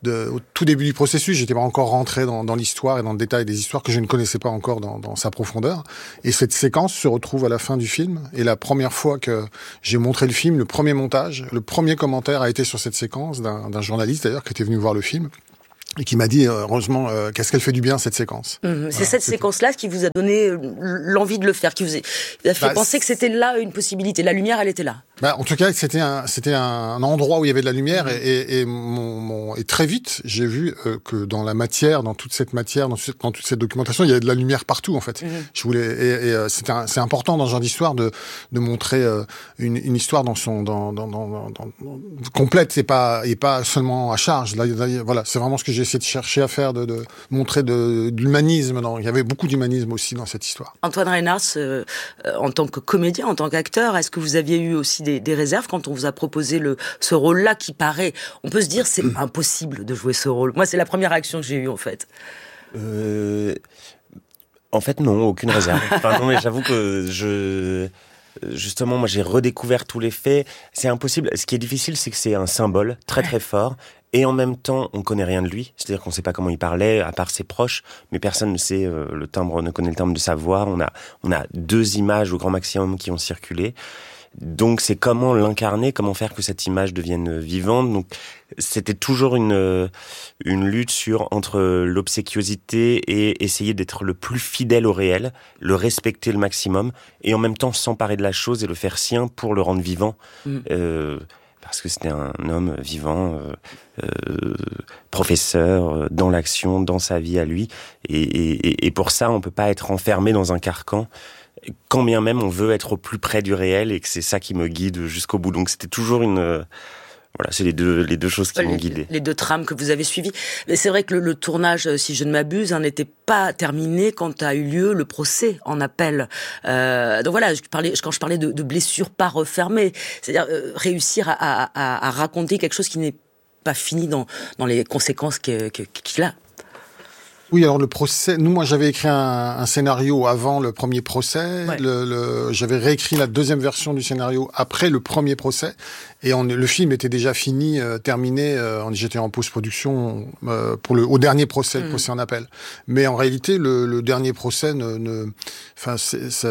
de, au tout début du processus, j'étais pas encore rentré dans, dans l'histoire et dans le détail des histoires que je ne connaissais pas encore dans, dans sa profondeur. Et cette séquence se retrouve à la fin du film. Et la première fois que j'ai montré le film, le premier montage, le premier commentaire a été sur cette séquence d'un, d'un journaliste d'ailleurs qui était venu voir le film. Et qui m'a dit, heureusement, euh, qu'est-ce qu'elle fait du bien, cette séquence. Mmh, c'est voilà, cette c'est séquence-là qui vous a donné l'envie de le faire, qui vous a fait bah, penser que c'était là une possibilité. La lumière, elle était là. Bah, en tout cas, c'était un, c'était un endroit où il y avait de la lumière. Mmh. Et, et, et, mon, mon, et très vite, j'ai vu euh, que dans la matière, dans toute cette matière, dans, dans toute cette documentation, il y avait de la lumière partout, en fait. Mmh. Je voulais, et, et euh, c'est, un, c'est important dans ce genre d'histoire de, de montrer euh, une, une histoire dans son, dans, dans, dans, dans, dans complète et pas, et pas seulement à charge. Là, là, voilà, c'est vraiment ce que j'ai essayé de chercher à faire, de, de montrer de, de l'humanisme. Dans, il y avait beaucoup d'humanisme aussi dans cette histoire. Antoine Reynard, euh, en tant que comédien, en tant qu'acteur, est-ce que vous aviez eu aussi des, des réserves quand on vous a proposé le, ce rôle-là qui paraît, on peut se dire, c'est impossible de jouer ce rôle. Moi, c'est la première réaction que j'ai eue, en fait. Euh, en fait, non, aucune réserve. Enfin, non, mais j'avoue que je... Justement, moi, j'ai redécouvert tous les faits. C'est impossible. Ce qui est difficile, c'est que c'est un symbole très, très fort. Et en même temps, on connaît rien de lui. C'est-à-dire qu'on sait pas comment il parlait, à part ses proches. Mais personne ne sait euh, le timbre, ne connaît le timbre de sa voix. On a, on a deux images au grand maximum qui ont circulé. Donc, c'est comment l'incarner, comment faire que cette image devienne vivante. Donc, c'était toujours une, une lutte sur, entre l'obséquiosité et essayer d'être le plus fidèle au réel, le respecter le maximum, et en même temps s'emparer de la chose et le faire sien pour le rendre vivant. Mmh. Euh, parce que c'était un homme vivant, euh, euh, professeur, euh, dans l'action, dans sa vie à lui. Et, et, et pour ça, on peut pas être enfermé dans un carcan, quand bien même on veut être au plus près du réel, et que c'est ça qui me guide jusqu'au bout. Donc c'était toujours une... Euh, voilà, c'est les deux, les deux choses qui les, m'ont guidé. Les deux trames que vous avez suivies. Mais c'est vrai que le, le tournage, si je ne m'abuse, hein, n'était pas terminé quand a eu lieu le procès en appel. Euh, donc voilà, je parlais, quand je parlais de, de blessures pas refermées, c'est-à-dire euh, réussir à, à, à raconter quelque chose qui n'est pas fini dans, dans les conséquences que, que, qu'il a. Oui, alors le procès, nous, moi, j'avais écrit un, un scénario avant le premier procès. Ouais. Le, le, j'avais réécrit la deuxième version du scénario après le premier procès. Et on, le film était déjà fini, euh, terminé. Euh, j'étais en post-production euh, pour le au dernier procès, mmh. le procès en appel. Mais en réalité, le, le dernier procès ne, ne enfin, c'est, ça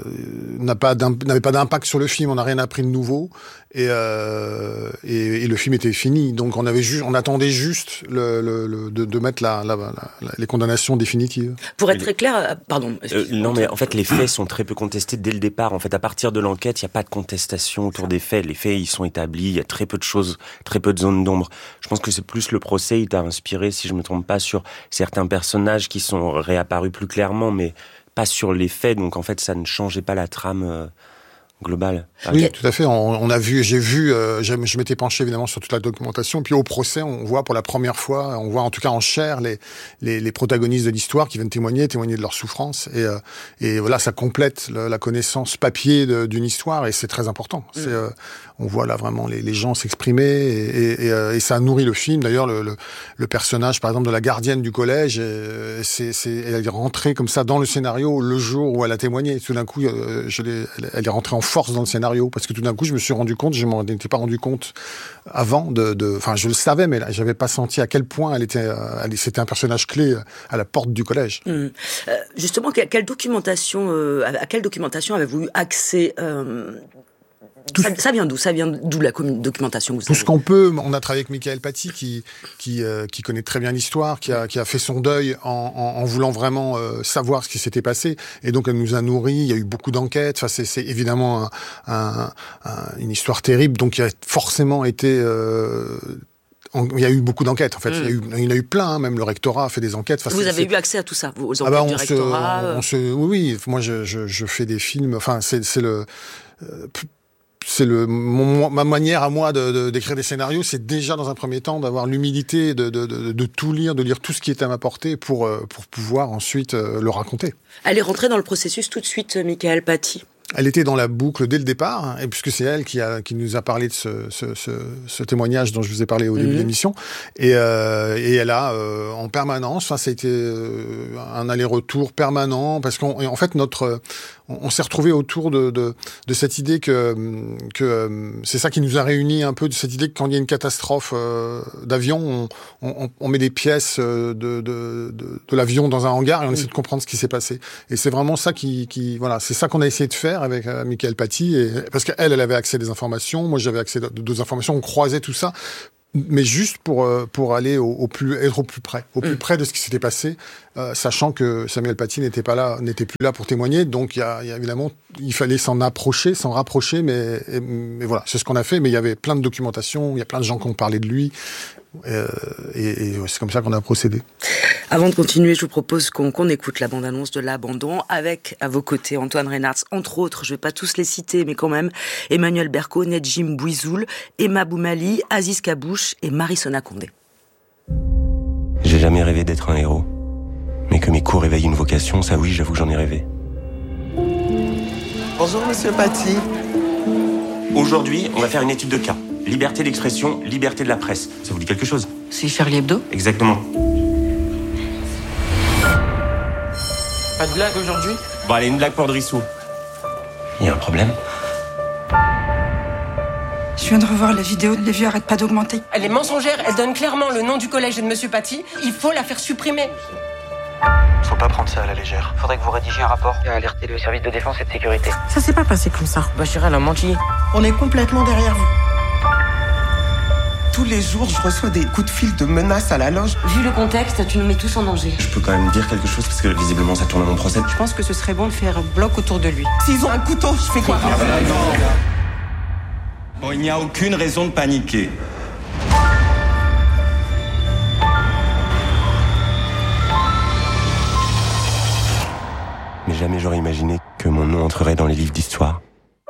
n'a pas n'avait pas d'impact sur le film. On n'a rien appris de nouveau. Et, euh, et, et le film était fini. Donc on avait juste, on attendait juste le, le, le de, de mettre la, la, la, les condamnations définitives. Pour être très clair, pardon. Euh, non, mais en fait, les faits sont très peu contestés dès le départ. En fait, à partir de l'enquête, il n'y a pas de contestation autour des faits. Les faits, ils sont établis. Il y a très peu de choses, très peu de zones d'ombre. Je pense que c'est plus le procès. Il t'a inspiré, si je me trompe pas, sur certains personnages qui sont réapparus plus clairement, mais pas sur les faits. Donc en fait, ça ne changeait pas la trame. Euh, global. Oui, okay. Tout à fait. On, on a vu, j'ai vu, euh, je m'étais penché évidemment sur toute la documentation. Puis au procès, on voit pour la première fois, on voit en tout cas en chair les les, les protagonistes de l'histoire qui viennent témoigner, témoigner de leur souffrance. Et euh, et voilà, ça complète le, la connaissance papier de, d'une histoire et c'est très important. Mm. C'est, euh, on voit là vraiment les, les gens s'exprimer et, et, et, euh, et ça nourrit le film. D'ailleurs, le, le, le personnage, par exemple, de la gardienne du collège, euh, c'est, c'est, elle est rentrée comme ça dans le scénario le jour où elle a témoigné. Et tout d'un coup, euh, je l'ai, elle est rentrée en force dans le scénario parce que tout d'un coup je me suis rendu compte, je m'en étais pas rendu compte avant de, de, enfin je le savais mais là, j'avais pas senti à quel point elle était, elle, c'était un personnage clé à la porte du collège. Mmh. Euh, justement, quelle, quelle documentation, euh, à quelle documentation avez-vous eu accès? euh... Tout ça, ça vient d'où Ça vient d'où la documentation que vous Tout avez? Ce qu'on peut. On a travaillé avec Michael Paty qui qui euh, qui connaît très bien l'histoire, qui a qui a fait son deuil en en, en voulant vraiment euh, savoir ce qui s'était passé. Et donc elle nous a nourris. Il y a eu beaucoup d'enquêtes. Enfin c'est c'est évidemment un, un, un, une histoire terrible. Donc il a forcément été euh, il y a eu beaucoup d'enquêtes, en fait. Mmh. Il y a eu, il y en a eu plein, hein. Même le rectorat a fait des enquêtes. Enfin, vous c'est, avez c'est... eu accès à tout ça, aux enquêtes ah bah, du rectorat se, on se, Oui, oui. Moi, je, je, je fais des films. Enfin, c'est, c'est le... Euh, c'est le mon, ma manière à moi de, de d'écrire des scénarios, c'est déjà dans un premier temps d'avoir l'humilité de, de, de, de tout lire, de lire tout ce qui est à ma portée pour pour pouvoir ensuite le raconter. Elle est rentrée dans le processus tout de suite, Michael Paty. elle était dans la boucle dès le départ, et puisque c'est elle qui, a, qui nous a parlé de ce, ce, ce, ce témoignage dont je vous ai parlé au début mmh. de l'émission, et, euh, et elle a euh, en permanence, enfin, ça a été euh, un aller-retour permanent, parce qu'en en fait notre, on, on s'est retrouvé autour de, de, de cette idée que, que c'est ça qui nous a réunis un peu, de cette idée que quand il y a une catastrophe euh, d'avion, on, on, on met des pièces de, de, de, de l'avion dans un hangar et on mmh. essaie de comprendre ce qui s'est passé. Et c'est vraiment ça qui, qui voilà, c'est ça qu'on a essayé de faire avec euh, Mickaëlle Paty, et, parce qu'elle, elle avait accès à des informations, moi j'avais accès à d'autres informations, on croisait tout ça, mais juste pour pour aller au, au plus être au plus près, au plus mmh. près de ce qui s'était passé, euh, sachant que Samuel Paty n'était pas là, n'était plus là pour témoigner, donc il y a, y a évidemment, il fallait s'en approcher, s'en rapprocher, mais et, mais voilà, c'est ce qu'on a fait. Mais il y avait plein de documentation, il y a plein de gens qui ont parlé de lui. Euh, et, et c'est comme ça qu'on a procédé. Avant de continuer, je vous propose qu'on, qu'on écoute la bande-annonce de L'Abandon avec, à vos côtés, Antoine Reynartz, entre autres, je ne vais pas tous les citer, mais quand même, Emmanuel Berco, Nedjim Bouizoul, Emma Boumali, Aziz Kabouche et Marie-Sona Condé. J'ai jamais rêvé d'être un héros. Mais que mes cours éveillent une vocation, ça oui, j'avoue que j'en ai rêvé. Bonjour, monsieur Paty. Aujourd'hui, on va faire une étude de cas. Liberté d'expression, liberté de la presse. Ça vous dit quelque chose? C'est Charlie Hebdo? Exactement. Pas de blague aujourd'hui? Bon, allez, une blague pour Drissou. Il y a un problème? Je viens de revoir la vidéo, les vues arrêtent pas d'augmenter. Elle est mensongère, elle donne clairement le nom du collège et de monsieur Paty. Il faut la faire supprimer. Faut pas prendre ça à la légère. Faudrait que vous rédigiez un rapport et alerter le service de défense et de sécurité. Ça s'est pas passé comme ça. Bachir, elle a menti. On est complètement derrière vous. Tous les jours, je reçois des coups de fil de menaces à la loge. Vu le contexte, tu nous mets tous en danger. Je peux quand même dire quelque chose parce que visiblement ça tourne à mon procès. Je pense que ce serait bon de faire bloc autour de lui. S'ils ont un couteau, je fais quoi? Bon, il n'y a aucune raison de paniquer. Mais jamais j'aurais imaginé que mon nom entrerait dans les livres d'histoire.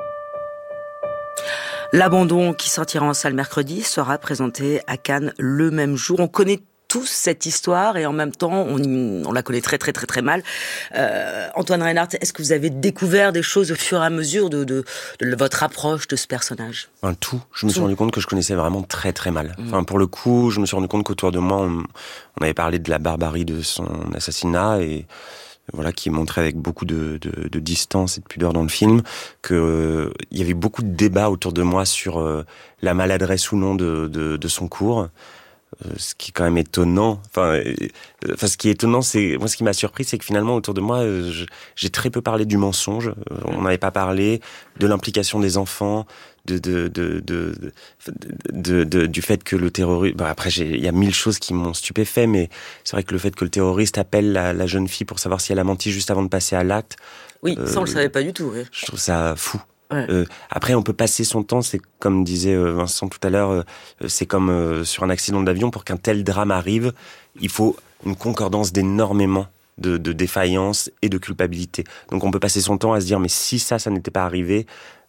L'Abandon, qui sortira en salle mercredi, sera présenté à Cannes le même jour. On connaît tous cette histoire et en même temps, on, on la connaît très très très très mal. Euh, Antoine Reynartz, est-ce que vous avez découvert des choses au fur et à mesure de, de, de votre approche de ce personnage? Enfin, tout. Je me suis tout. rendu compte que je connaissais vraiment très très mal. Mmh. Enfin, pour le coup, je me suis rendu compte qu'autour de moi, on, on avait parlé de la barbarie de son assassinat et voilà, qui montrait avec beaucoup de, de, de distance et de pudeur dans le film, que euh, il y avait beaucoup de débats autour de moi sur euh, la maladresse ou non de, de, de son cours. Euh, ce qui est quand même étonnant. Enfin, euh, enfin, ce qui est étonnant, c'est moi, ce qui m'a surpris, c'est que finalement, autour de moi, euh, je, j'ai très peu parlé du mensonge. Euh, on n'avait pas parlé de l'implication des enfants, de de de de, de, de, de du fait que le terroriste. Bon, après, il y a mille choses qui m'ont stupéfait, mais c'est vrai que le fait que le terroriste appelle la, la jeune fille pour savoir si elle a menti juste avant de passer à l'acte. Oui, ça on le savait pas du tout. Oui. Je trouve ça fou. Ouais. Euh, après, on peut passer son temps, c'est comme disait Vincent tout à l'heure, euh, c'est comme euh, sur un accident d'avion, pour qu'un tel drame arrive, il faut une concordance d'énormément de, de défaillances et de culpabilité. Donc on peut passer son temps à se dire, mais si ça, ça n'était pas arrivé,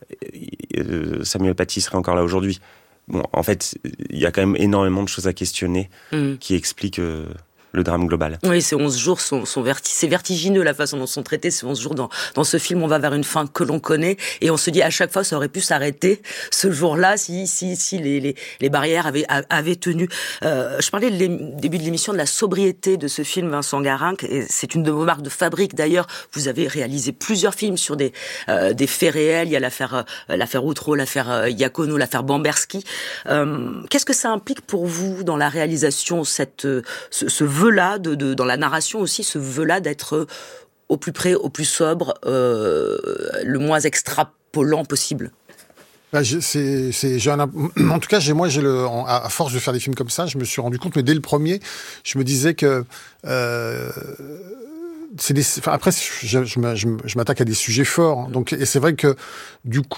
euh, Samuel Paty serait encore là aujourd'hui. Bon, en fait, il y a quand même énormément de choses à questionner mmh. qui expliquent... Euh, le drame global. Oui, ces onze jours sont, sont verti- c'est vertigineux la façon dont sont traités ces onze jours. Dans, dans ce film, on va vers une fin que l'on connaît et on se dit à chaque fois ça aurait pu s'arrêter ce jour-là si, si, si les, les, les barrières avaient, avaient tenu. Euh, je parlais au début de l'émission de la sobriété de ce film, Vincent Garinck, et c'est une de vos marques de fabrique d'ailleurs. Vous avez réalisé plusieurs films sur des, euh, des faits réels. Il y a l'affaire, euh, l'affaire Outreau, l'affaire euh, Iacono, l'affaire Bamberski. Euh, qu'est-ce que ça implique pour vous dans la réalisation, cette, ce, ce vœu-là, de, de, dans la narration aussi, ce vœu-là d'être au plus près, au plus sobre, euh, le moins extrapolant possible? Bah, c'est, c'est, j'ai un, en tout cas, j'ai, moi, j'ai le, à force de faire des films comme ça, je me suis rendu compte, mais dès le premier, je me disais que euh, c'est des, enfin, après, je, je, je m'attaque à des sujets forts, donc, et c'est vrai que du coup,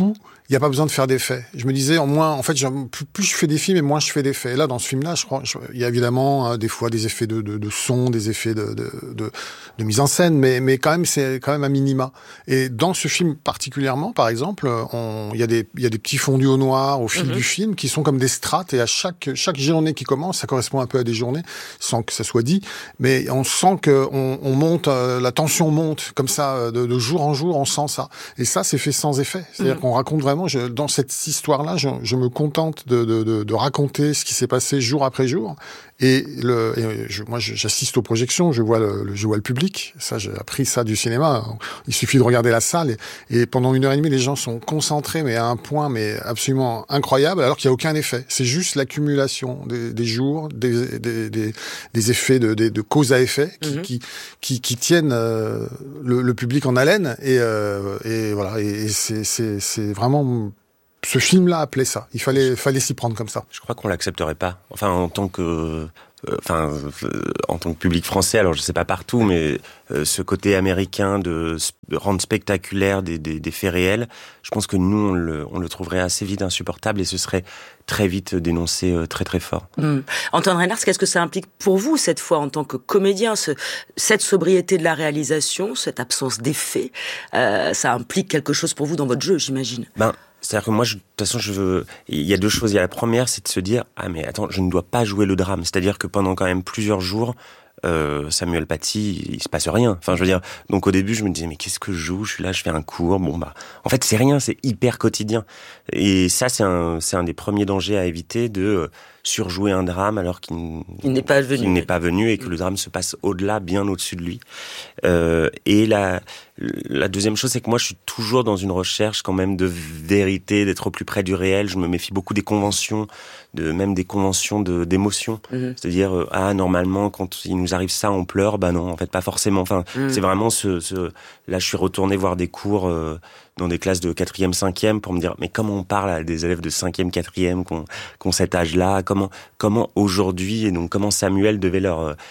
il y a pas besoin de faire d'effets. Je me disais, en moins, en fait, plus, plus je fais des films et moins je fais d'effets. Et là, dans ce film-là, je crois, je, il y a évidemment hein, des fois des effets de, de, de son, des effets de, de, de, de mise en scène, mais, mais quand même, c'est quand même un minima. Et dans ce film particulièrement, par exemple, on, il y a des, il y a des petits fondus au noir au fil mm-hmm. du film qui sont comme des strates, et à chaque, chaque journée qui commence, ça correspond un peu à des journées, sans que ça soit dit, mais on sent que on, on monte, euh, la tension monte, comme ça, de, de jour en jour, on sent ça. Et ça, c'est fait sans effet. C'est-à-dire mm-hmm. qu'on raconte vraiment, je, dans cette histoire-là, je, je me contente de, de, de, de raconter ce qui s'est passé jour après jour. Et, le, et je, moi, j'assiste aux projections, je vois le, le, je vois le public. Ça, j'ai appris ça du cinéma. Il suffit de regarder la salle et, et pendant une heure et demie, les gens sont concentrés, mais à un point, mais absolument incroyable, alors qu'il n'y a aucun effet. C'est juste l'accumulation des, des jours, des, des, des, des effets de, de, de cause à effet qui, mm-hmm. qui, qui, qui tiennent euh, le, le public en haleine. Et, euh, et voilà. Et, et c'est, c'est, c'est vraiment. Ce film-là appelait ça. Il fallait, fallait s'y prendre comme ça. Je crois qu'on l'accepterait pas. Enfin, en tant que, euh, enfin, euh, en tant que public français, alors je sais pas partout, mais euh, ce côté américain de, de rendre spectaculaire des, des, des faits réels, je pense que nous, on le, on le trouverait assez vite insupportable et ce serait très vite dénoncé euh, très très fort. Mmh. Antoine Reynard, qu'est-ce que ça implique pour vous cette fois en tant que comédien, ce, cette sobriété de la réalisation, cette absence d'effet, euh, ça implique quelque chose pour vous dans votre jeu, j'imagine. Ben. C'est-à-dire que moi, je, de toute façon, je veux. Il y a deux choses. Il y a la première, c'est de se dire ah mais attends, je ne dois pas jouer le drame. C'est-à-dire que pendant quand même plusieurs jours, euh, Samuel Paty, il se passe rien. Enfin, je veux dire. Donc au début, je me disais mais qu'est-ce que je joue ? Je suis là, je fais un cours. Bon bah, en fait, c'est rien. C'est hyper quotidien. Et ça, c'est un, c'est un des premiers dangers à éviter de euh, surjouer un drame alors qu'il, il n'est pas venu. qu'il n'est pas venu et que le drame se passe au-delà, bien au-dessus de lui. Euh, et la La deuxième chose, c'est que moi, je suis toujours dans une recherche quand même de vérité, d'être au plus près du réel. Je me méfie beaucoup des conventions, de même des conventions de d'émotions. Mmh. C'est-à-dire, euh, ah, normalement, quand il nous arrive ça, on pleure. Bah non, en fait, pas forcément. Enfin, mmh. c'est vraiment ce, ce... Là, je suis retourné voir des cours euh, dans des classes de quatrième, cinquième pour me dire, mais comment on parle à des élèves de cinquième, quatrième qui ont, qui ont cet âge-là ? Comment, comment aujourd'hui, et donc comment Samuel devait leur euh,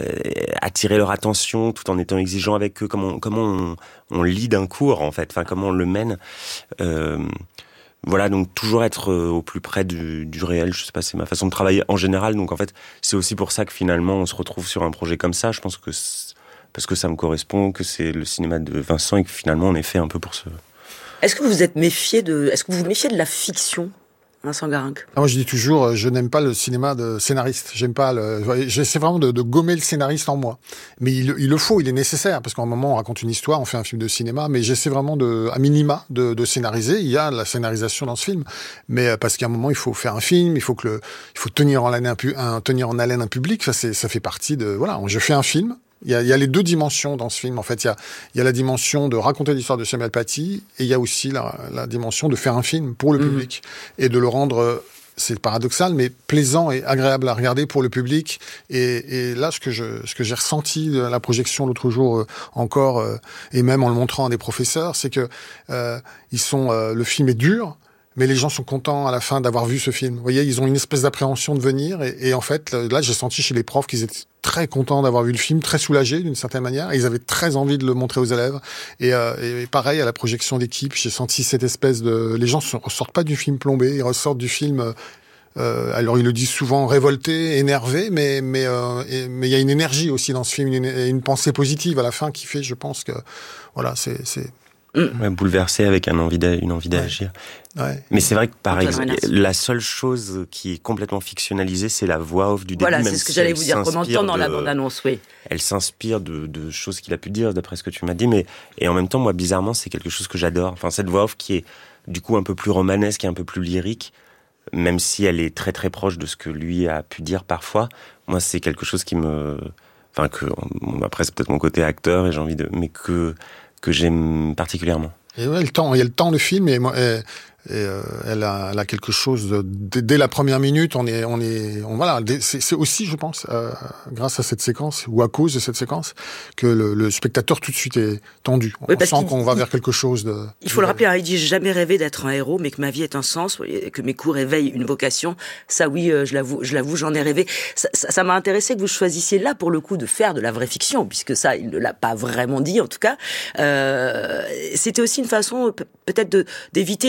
attirer leur attention tout en étant exigeant avec eux ? Comment, comment on on lit d'un cours, en fait, enfin, comment on le mène. Euh, voilà, donc toujours être euh, au plus près du, du réel, je sais pas, c'est ma façon de travailler en général, donc en fait, c'est aussi pour ça que finalement, on se retrouve sur un projet comme ça, je pense que parce que ça me correspond, que c'est le cinéma de Vincent, et que finalement, on est fait un peu pour ce... Est-ce que vous vous êtes méfié de... Est-ce que vous vous méfiez de la fiction ? Vincent Garinck. Moi, je dis toujours, je n'aime pas le cinéma de scénariste. J'aime pas le. J'essaie vraiment de, de gommer le scénariste en moi. Mais il, il le faut, il est nécessaire parce qu'à un moment, on raconte une histoire, on fait un film de cinéma. Mais j'essaie vraiment de, à minima, de, de scénariser. Il y a la scénarisation dans ce film, mais parce qu'à un moment, il faut faire un film, il faut que le, il faut tenir en haleine un, un tenir en haleine un public. Ça, c'est, ça fait partie de. Voilà, je fais un film. Il y, a, il y a les deux dimensions dans ce film. En fait, il y a, il y a la dimension de raconter l'histoire de Samuel Paty et il y a aussi la, la dimension de faire un film pour le mmh. public et de le rendre, c'est paradoxal, mais plaisant et agréable à regarder pour le public. Et, et là, ce que je, ce que j'ai ressenti de la projection l'autre jour euh, encore, euh, et même en le montrant à des professeurs, c'est que euh, ils sont, euh, le film est dur. Mais les gens sont contents à la fin d'avoir vu ce film. Vous voyez, ils ont une espèce d'appréhension de venir. Et, et en fait, là, j'ai senti chez les profs qu'ils étaient très contents d'avoir vu le film, très soulagés d'une certaine manière. Et ils avaient très envie de le montrer aux élèves. Et, euh, et pareil, à la projection d'équipe, j'ai senti cette espèce de... Les gens ne ressortent pas du film plombé, ils ressortent du film... Euh, alors ils le disent souvent révolté, énervé, mais mais euh, et, mais il y a une énergie aussi dans ce film, une, une pensée positive à la fin qui fait, je pense que voilà, c'est... c'est Ouais, bouleversé avec un envie une envie d'agir. Ouais. Ouais. Mais c'est vrai que par exemple, la seule chose qui est complètement fictionnalisée, c'est la voix off du début. Voilà, c'est ce que si j'allais vous dire. Comme on entend dans de, la bande-annonce, oui. Elle s'inspire de, de choses qu'il a pu dire, d'après ce que tu m'as dit. Mais et en même temps, moi, bizarrement, c'est quelque chose que j'adore. Enfin, cette voix off qui est du coup un peu plus romanesque et un peu plus lyrique, même si elle est très très proche de ce que lui a pu dire parfois. Moi, c'est quelque chose qui me, enfin que bon, après c'est peut-être mon côté acteur et j'ai envie de, mais que que j'aime particulièrement. Et ouais, le temps, il y a le temps, le film, et moi, et, et euh, elle, a, elle a quelque chose de, dès, dès la première minute, on est, on est, on, voilà, c'est, c'est aussi, je pense, euh, grâce à cette séquence ou à cause de cette séquence, que le, le spectateur tout de suite est tendu. Oui, on sent qu'on va vers quelque chose de. Il faut de... le rappeler, hein, il dit j'ai jamais rêvé d'être un héros, mais que ma vie est un sens, que mes coups réveillent une vocation. Ça, oui, euh, je l'avoue, je l'avoue, j'en ai rêvé. Ça, ça, ça m'a intéressé que vous choisissiez là, pour le coup, de faire de la vraie fiction, puisque ça, il ne l'a pas vraiment dit, en tout cas. Euh, c'était aussi une façon, peut-être, de, d'éviter le,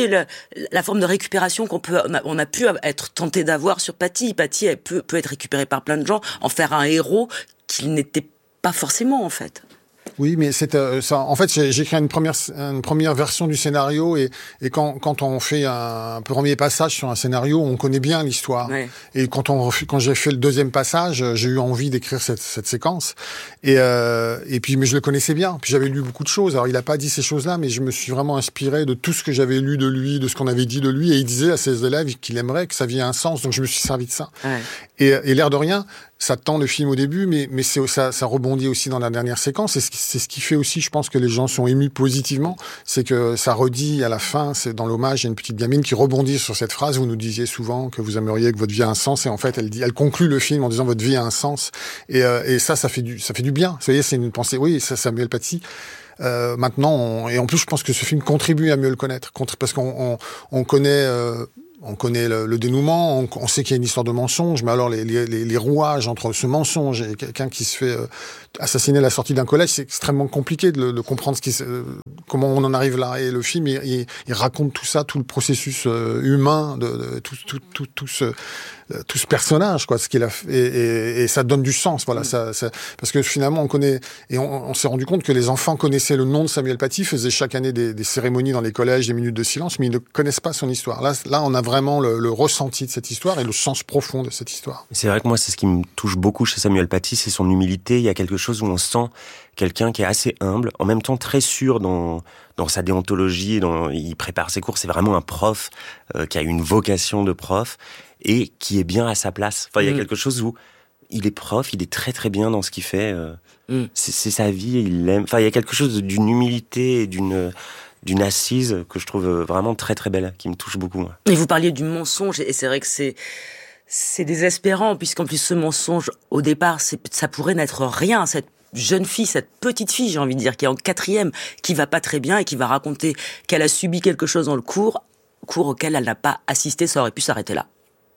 la forme de récupération qu'on peut, on a, on a pu être tenté d'avoir sur Paty. Paty elle peut, peut être récupérée par plein de gens, en faire un héros qu'il n'était pas forcément en fait. Oui, mais c'est euh, ça. En fait, j'ai, j'ai écrit une première une première version du scénario et et quand quand on fait un, un premier passage sur un scénario, on connaît bien l'histoire. Ouais. Et quand on quand j'ai fait le deuxième passage, j'ai eu envie d'écrire cette cette séquence et euh, et puis mais je le connaissais bien. Puis j'avais lu beaucoup de choses. Alors il a pas dit ces choses-là, mais je me suis vraiment inspiré de tout ce que j'avais lu de lui, de ce qu'on avait dit de lui. Et il disait à ses élèves qu'il aimerait que sa vie ait un sens. Donc je me suis servi de ça. Ouais. Et, et l'air de rien, ça tend le film au début, mais, mais c'est, ça, ça rebondit aussi dans la dernière séquence. Et c'est, c'est ce qui fait aussi, je pense, que les gens sont émus positivement. C'est que ça redit à la fin, c'est dans l'hommage, il y a une petite gamine qui rebondit sur cette phrase. Vous nous disiez souvent que vous aimeriez que votre vie ait un sens. Et en fait, elle dit, elle conclut le film en disant votre vie a un sens. Et, euh, et ça, ça fait du, ça fait du bien. Vous voyez, c'est une pensée. Oui, ça, Samuel Paty. Euh, maintenant, on, et en plus, je pense que ce film contribue à mieux le connaître. Parce qu'on, on, on connaît, euh, On connaît le, le dénouement, on, on sait qu'il y a une histoire de mensonge, mais alors les, les, les rouages entre ce mensonge et quelqu'un qui se fait euh, assassiner à la sortie d'un collège, c'est extrêmement compliqué de, de comprendre ce qui, euh, comment on en arrive là. Et le film, il, il, il raconte tout ça, tout le processus euh, humain, de, de tout, tout, tout, tout ce tout ce personnage, quoi, ce qu'il a fait, et, et, et ça donne du sens, voilà. Mmh. Ça, ça, parce que finalement, on connaît, et on, on s'est rendu compte que les enfants connaissaient le nom de Samuel Paty, faisaient chaque année des, des cérémonies dans les collèges, des minutes de silence, mais ils ne connaissent pas son histoire. Là, là, on a vraiment le, le ressenti de cette histoire et le sens profond de cette histoire. C'est vrai que moi, c'est ce qui me touche beaucoup chez Samuel Paty, c'est son humilité. Il y a quelque chose où on sent quelqu'un qui est assez humble, en même temps très sûr dans dans sa déontologie, dans, il prépare ses cours, c'est vraiment un prof euh, qui a une vocation de prof et qui est bien à sa place. Enfin, il y a mmh. quelque chose où il est prof, il est très très bien dans ce qu'il fait, euh, mmh. c'est, c'est sa vie, il l'aime. Enfin, il y a quelque chose d'une humilité et d'une d'une assise que je trouve vraiment très très belle, qui me touche beaucoup. Moi. Et vous parliez du mensonge, et c'est vrai que c'est c'est désespérant, puisqu'en plus ce mensonge, au départ, c'est, ça pourrait n'être rien, cette jeune fille, cette petite fille, j'ai envie de dire, qui est en quatrième, qui va pas très bien et qui va raconter qu'elle a subi quelque chose dans le cours, cours auquel elle n'a pas assisté, ça aurait pu s'arrêter là.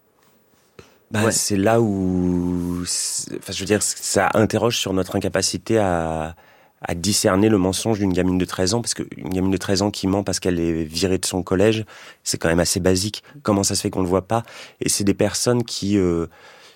Bah, ouais. C'est là où, enfin, je veux dire, ça interroge sur notre incapacité à, à discerner le mensonge d'une gamine de treize ans, parce qu'une gamine de treize ans qui ment parce qu'elle est virée de son collège, c'est quand même assez basique. Comment ça se fait qu'on le voit pas? Et c'est des personnes qui euh,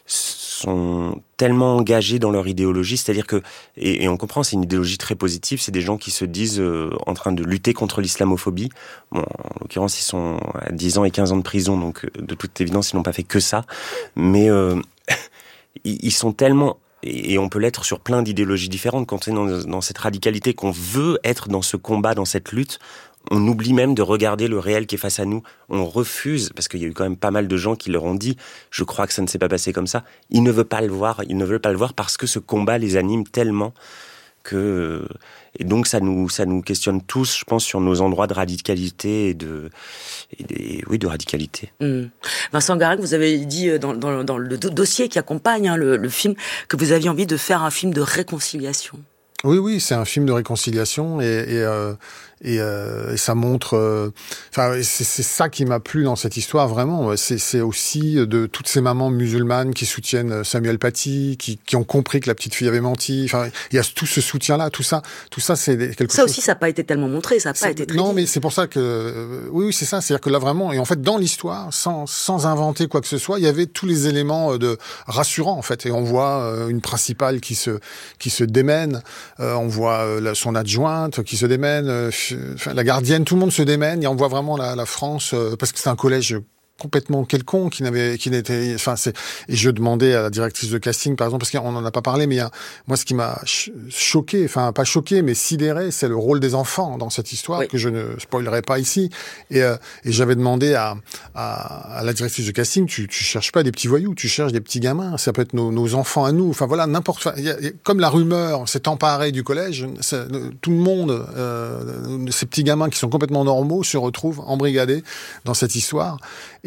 sont tellement engagés dans leur idéologie, c'est-à-dire que, et, et on comprend, c'est une idéologie très positive, c'est des gens qui se disent euh, en train de lutter contre l'islamophobie. Bon, en l'occurrence, ils sont à dix ans et quinze ans de prison, donc de toute évidence, ils n'ont pas fait que ça, mais euh, ils sont tellement, et on peut l'être sur plein d'idéologies différentes, quand on est dans, dans cette radicalité, qu'on veut être dans ce combat, dans cette lutte, on oublie même de regarder le réel qui est face à nous. On refuse, parce qu'il y a eu quand même pas mal de gens qui leur ont dit « je crois que ça ne s'est pas passé comme ça ». Ils ne veulent pas le voir, ils ne veulent pas le voir parce que ce combat les anime tellement que... Et donc ça nous, ça nous questionne tous, je pense, sur nos endroits de radicalité et de... Et des, oui, de radicalité. Mmh. Vincent Garac, vous avez dit dans, dans, dans le dossier qui accompagne hein, le, le film que vous aviez envie de faire un film de réconciliation. Oui, oui, c'est un film de réconciliation et... et euh... Et, euh, et ça montre, enfin, euh, c'est, c'est ça qui m'a plu dans cette histoire vraiment. C'est, c'est aussi de toutes ces mamans musulmanes qui soutiennent Samuel Paty, qui, qui ont compris que la petite fille avait menti. Enfin, il y a tout ce soutien-là, tout ça, tout ça, c'est quelque ça chose. Ça aussi, ça n'a pas été tellement montré, ça n'a pas été très. Non, mais c'est pour ça que, euh, oui, oui, c'est ça. C'est-à-dire que là vraiment, et en fait, dans l'histoire, sans, sans inventer quoi que ce soit, il y avait tous les éléments de rassurants en fait. Et on voit euh, une principale qui se, qui se démène. Euh, on voit euh, son adjointe qui se démène. Euh, Enfin, la gardienne, tout le monde se démène et on voit vraiment la, la France euh, parce que c'est un collège complètement quelconque qui n'avait qui n'était enfin c'est et je demandais à la directrice de casting par exemple parce qu'on en a pas parlé mais il y a, moi ce qui m'a ch- choqué enfin pas choqué mais sidéré c'est le rôle des enfants dans cette histoire oui. que je ne spoilerai pas ici et euh, et j'avais demandé à, à à la directrice de casting tu tu cherches pas des petits voyous tu cherches des petits gamins ça peut être nos nos enfants à nous enfin voilà n'importe y a, y a, comme la rumeur s'est emparée du collège tout le monde euh, ces petits gamins qui sont complètement normaux se retrouvent embrigadés dans cette histoire et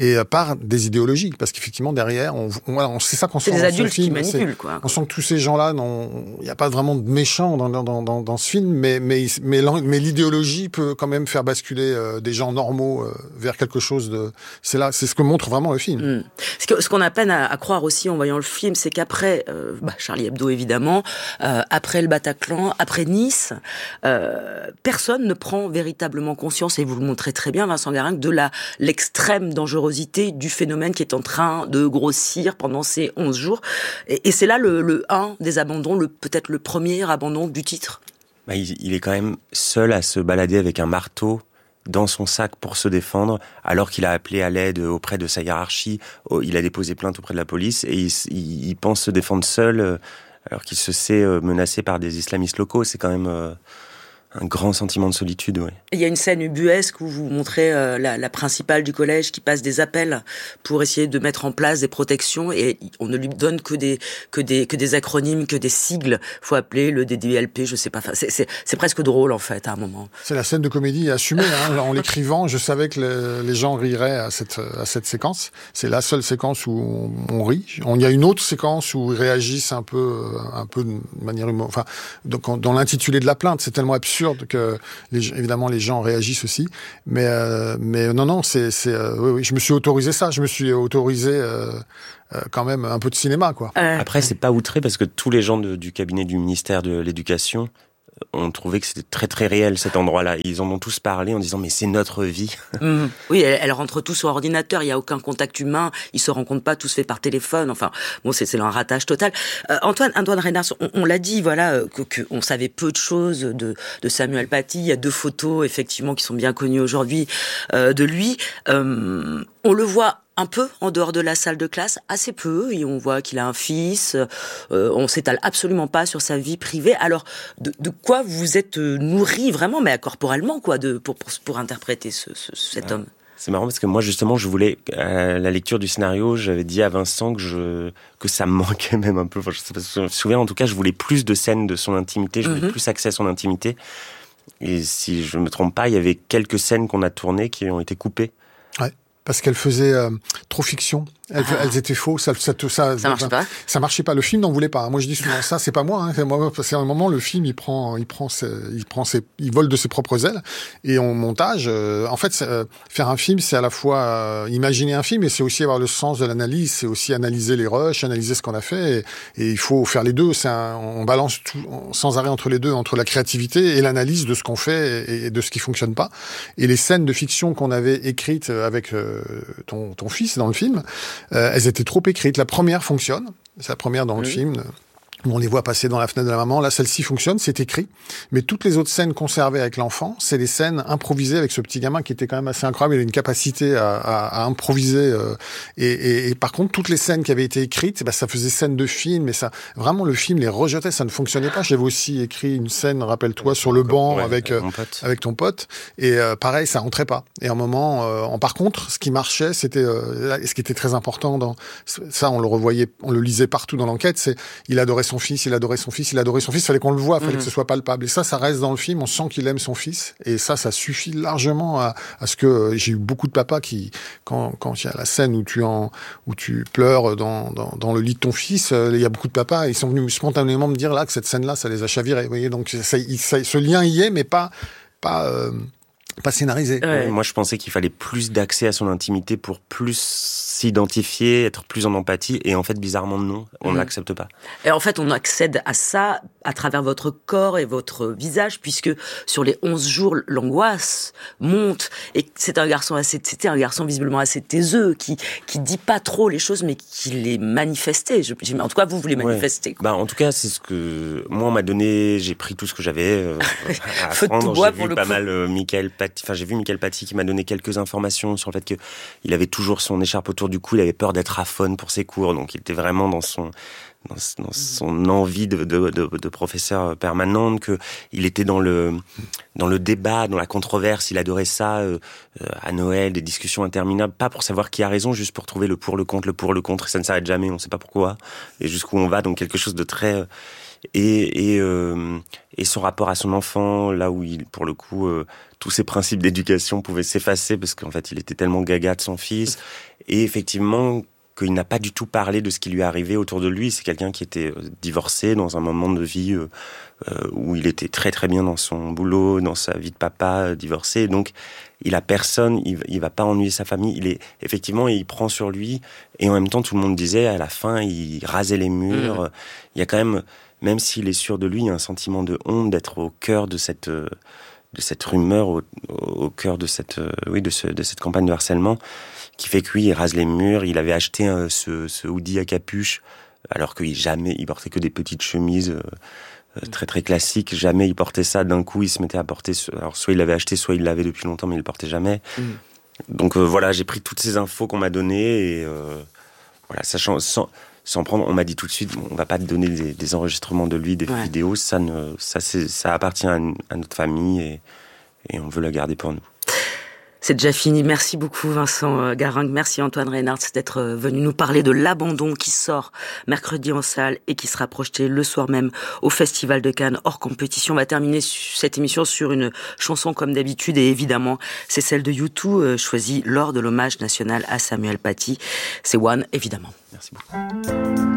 et euh, par des idéologies, parce qu'effectivement derrière, on, on, on c'est ça qu'on sent dans ce film. C'est des adultes qui manipulent, quoi. On sent que tous ces gens-là, il n'y a pas vraiment de méchants dans, dans, dans, dans ce film, mais, mais, mais, mais l'idéologie peut quand même faire basculer euh, des gens normaux euh, vers quelque chose de... C'est là, c'est ce que montre vraiment le film. Mmh. Ce, que, ce qu'on a peine à, à croire aussi en voyant le film, c'est qu'après, euh, bah, Charlie Hebdo évidemment, euh, après le Bataclan, après Nice, euh, personne ne prend véritablement conscience, et vous le montrez très bien, Vincent Garin, de la, l'extrême dangerosité du phénomène qui est en train de grossir pendant ces onze jours. Et, et c'est là le, le un des abandons, le, peut-être le premier abandon du titre. Bah, il, il est quand même seul à se balader avec un marteau dans son sac pour se défendre, alors qu'il a appelé à l'aide auprès de sa hiérarchie. Il a déposé plainte auprès de la police et il, il, il pense se défendre seul, alors qu'il se sait menacé par des islamistes locaux. C'est quand même euh, un grand sentiment de solitude, oui. Il y a une scène ubuesque où vous montrez euh, la, la principale du collège qui passe des appels pour essayer de mettre en place des protections, et on ne lui donne que des que des que des acronymes, que des sigles. Faut appeler le D D L P, je sais pas. Enfin, c'est c'est, c'est presque drôle en fait à un moment. C'est la scène de comédie assumée. Hein. En l'écrivant, je savais que le, les gens riraient à cette à cette séquence. C'est la seule séquence où on, on rit. Il y a une autre séquence où ils réagissent un peu un peu de manière humour. Enfin, donc dans l'intitulé de la plainte, c'est tellement absurde que les, évidemment les gens réagissent aussi, mais euh, mais non non c'est c'est euh, oui oui je me suis autorisé ça, je me suis autorisé euh, euh, quand même un peu de cinéma quoi. Euh... Après c'est pas outré parce que tous les gens de, du cabinet du ministère de l'Éducation ont trouvé que c'était très très réel cet endroit-là. Ils en ont tous parlé en disant mais c'est notre vie. Mmh. Oui, elle, elle rentre tous sur ordinateur, il y a aucun contact humain, ils se rencontrent pas, tout se fait par téléphone. Enfin, bon, c'est c'est un ratage total. Euh, Antoine, Antoine Reynard, on, on l'a dit, voilà, que, que on savait peu de choses de, de Samuel Paty. Il y a deux photos effectivement qui sont bien connues aujourd'hui euh, de lui. Euh, on le voit un peu en dehors de la salle de classe, assez peu, et on voit qu'il a un fils, euh, on s'étale absolument pas sur sa vie privée. Alors, de, de quoi vous êtes nourri vraiment, mais corporellement, quoi, de, pour, pour, pour interpréter ce, ce, cet homme? C'est marrant parce que moi, justement, je voulais, à la lecture du scénario, j'avais dit à Vincent que, je, que ça me manquait même un peu. Enfin, je sais pas si je me souviens, en tout cas, je voulais plus de scènes de son intimité, je voulais mm-hmm. plus accès à son intimité. Et si je me trompe pas, il y avait quelques scènes qu'on a tournées qui ont été coupées. Ouais. Parce qu'elles faisaient euh, trop fiction. Elles, ah. elles étaient fausses. Ça, ça, ça, ça marchait pas. Ça marchait pas. Le film n'en voulait pas. Moi, je dis souvent ça. C'est pas moi. Hein, c'est moi. C'est un moment, le film, il prend, il prend, ses, il prend ses, il vole de ses propres ailes. Et en montage, euh, en fait, euh, faire un film, c'est à la fois euh, imaginer un film, et c'est aussi avoir le sens de l'analyse. C'est aussi analyser les rushs, analyser ce qu'on a fait. Et, et il faut faire les deux. C'est un, on balance tout sans arrêt entre les deux, entre la créativité et l'analyse de ce qu'on fait et, et de ce qui fonctionne pas. Et les scènes de fiction qu'on avait écrites avec euh, ton, ton fils dans le film, euh, elles étaient trop écrites. La première fonctionne, c'est la première dans le oui. film, où on les voit passer dans la fenêtre de la maman. Là, celle-ci fonctionne, c'est écrit. Mais toutes les autres scènes conservées avec l'enfant, c'est des scènes improvisées avec ce petit gamin qui était quand même assez incroyable. Il a une capacité à, à, à improviser. Euh, et, et, et par contre, toutes les scènes qui avaient été écrites, bah, ça faisait scène de film. Et ça, vraiment, le film les rejetait. Ça ne fonctionnait pas. J'avais aussi écrit une scène, rappelle-toi, sur le banc ouais, avec, euh, avec ton pote. Et euh, pareil, ça rentrait pas. Et à un moment, euh, en, par contre, ce qui marchait, c'était, euh, ce qui était très important dans ça, on le revoyait, on le lisait partout dans l'enquête, c'est il adorait son fils, il adorait son fils, il adorait son fils, il fallait qu'on le voie, il fallait mmh. que ce soit palpable. Et ça, ça reste dans le film, on sent qu'il aime son fils. Et ça, ça suffit largement à, à ce que euh, j'ai eu beaucoup de papas qui, quand, quand il y a la scène où tu en, où tu pleures dans, dans, dans le lit de ton fils, euh, il y a beaucoup de papas, ils sont venus spontanément me dire là que cette scène-là, ça les a chavirés. Vous voyez, donc ça, il, ça, ce lien y est, mais pas, pas, euh, pas scénarisé. Ouais. Moi, je pensais qu'il fallait plus d'accès à son intimité pour plus s'identifier, être plus en empathie, et en fait, bizarrement, non, on mmh. ne l'accepte pas. Et en fait, on accède à ça à travers votre corps et votre visage, puisque sur les onze jours, l'angoisse monte, et c'est un garçon assez, c'était un garçon visiblement assez taiseux, qui, qui dit pas trop les choses, mais qui les manifestait. Je, en tout cas, vous, vous les manifestez. Ouais. Bah, en tout cas, c'est ce que, moi, on m'a donné, j'ai pris tout ce que j'avais euh, à Feu apprendre. De tout bois, j'ai pour vu le pas coup. mal euh, Michael Paty, enfin, j'ai vu Michael Paty qui m'a donné quelques informations sur le fait qu'il avait toujours son écharpe autour du cou, il avait peur d'être aphone pour ses cours, donc il était vraiment dans son, dans, dans son envie de, de, de, de professeur permanente, que il était dans le dans le débat, dans la controverse. Il adorait ça euh, à Noël, des discussions interminables, pas pour savoir qui a raison, juste pour trouver le pour, le contre, le pour, le contre. Et ça ne s'arrête jamais, on ne sait pas pourquoi et jusqu'où on va. Donc quelque chose de très et et euh, et son rapport à son enfant, là où il, pour le coup, euh, tous ses principes d'éducation pouvaient s'effacer parce qu'en fait, il était tellement gaga de son fils. Et effectivement, qu'il n'a pas du tout parlé de ce qui lui est arrivé autour de lui. C'est quelqu'un qui était divorcé dans un moment de vie euh, où il était très très bien dans son boulot, dans sa vie de papa, divorcé. Donc, il a personne, il, il va pas ennuyer sa famille. Il est effectivement, il prend sur lui. Et en même temps, tout le monde disait, à la fin, il rasait les murs. Mmh. Il y a quand même, même s'il est sûr de lui, il y a un sentiment de honte d'être au cœur de cette de cette rumeur, au, au cœur de cette oui de ce de cette campagne de harcèlement, qui fait que lui, il rase les murs. Il avait acheté euh, ce, ce hoodie à capuche, alors qu'il jamais, il portait que des petites chemises euh, très très classiques. Jamais il portait ça. D'un coup, il se mettait à porter. Alors soit il l'avait acheté, soit il l'avait depuis longtemps, mais il le portait jamais. Mmh. Donc euh, voilà, j'ai pris toutes ces infos qu'on m'a données et euh, voilà, sachant sans sans prendre, on m'a dit tout de suite, bon, on va pas te donner des, des enregistrements de lui, des ouais. vidéos. Ça ne, ça c'est, ça appartient à, à notre famille et, et on veut la garder pour nous. C'est déjà fini. Merci beaucoup Vincent Garringue. Merci Antoine Reynards d'être venu nous parler de L'Abandon qui sort mercredi en salle et qui sera projeté le soir même au Festival de Cannes hors compétition. On va terminer cette émission sur une chanson comme d'habitude et évidemment c'est celle de U deux choisie lors de l'hommage national à Samuel Paty. C'est One évidemment. Merci beaucoup.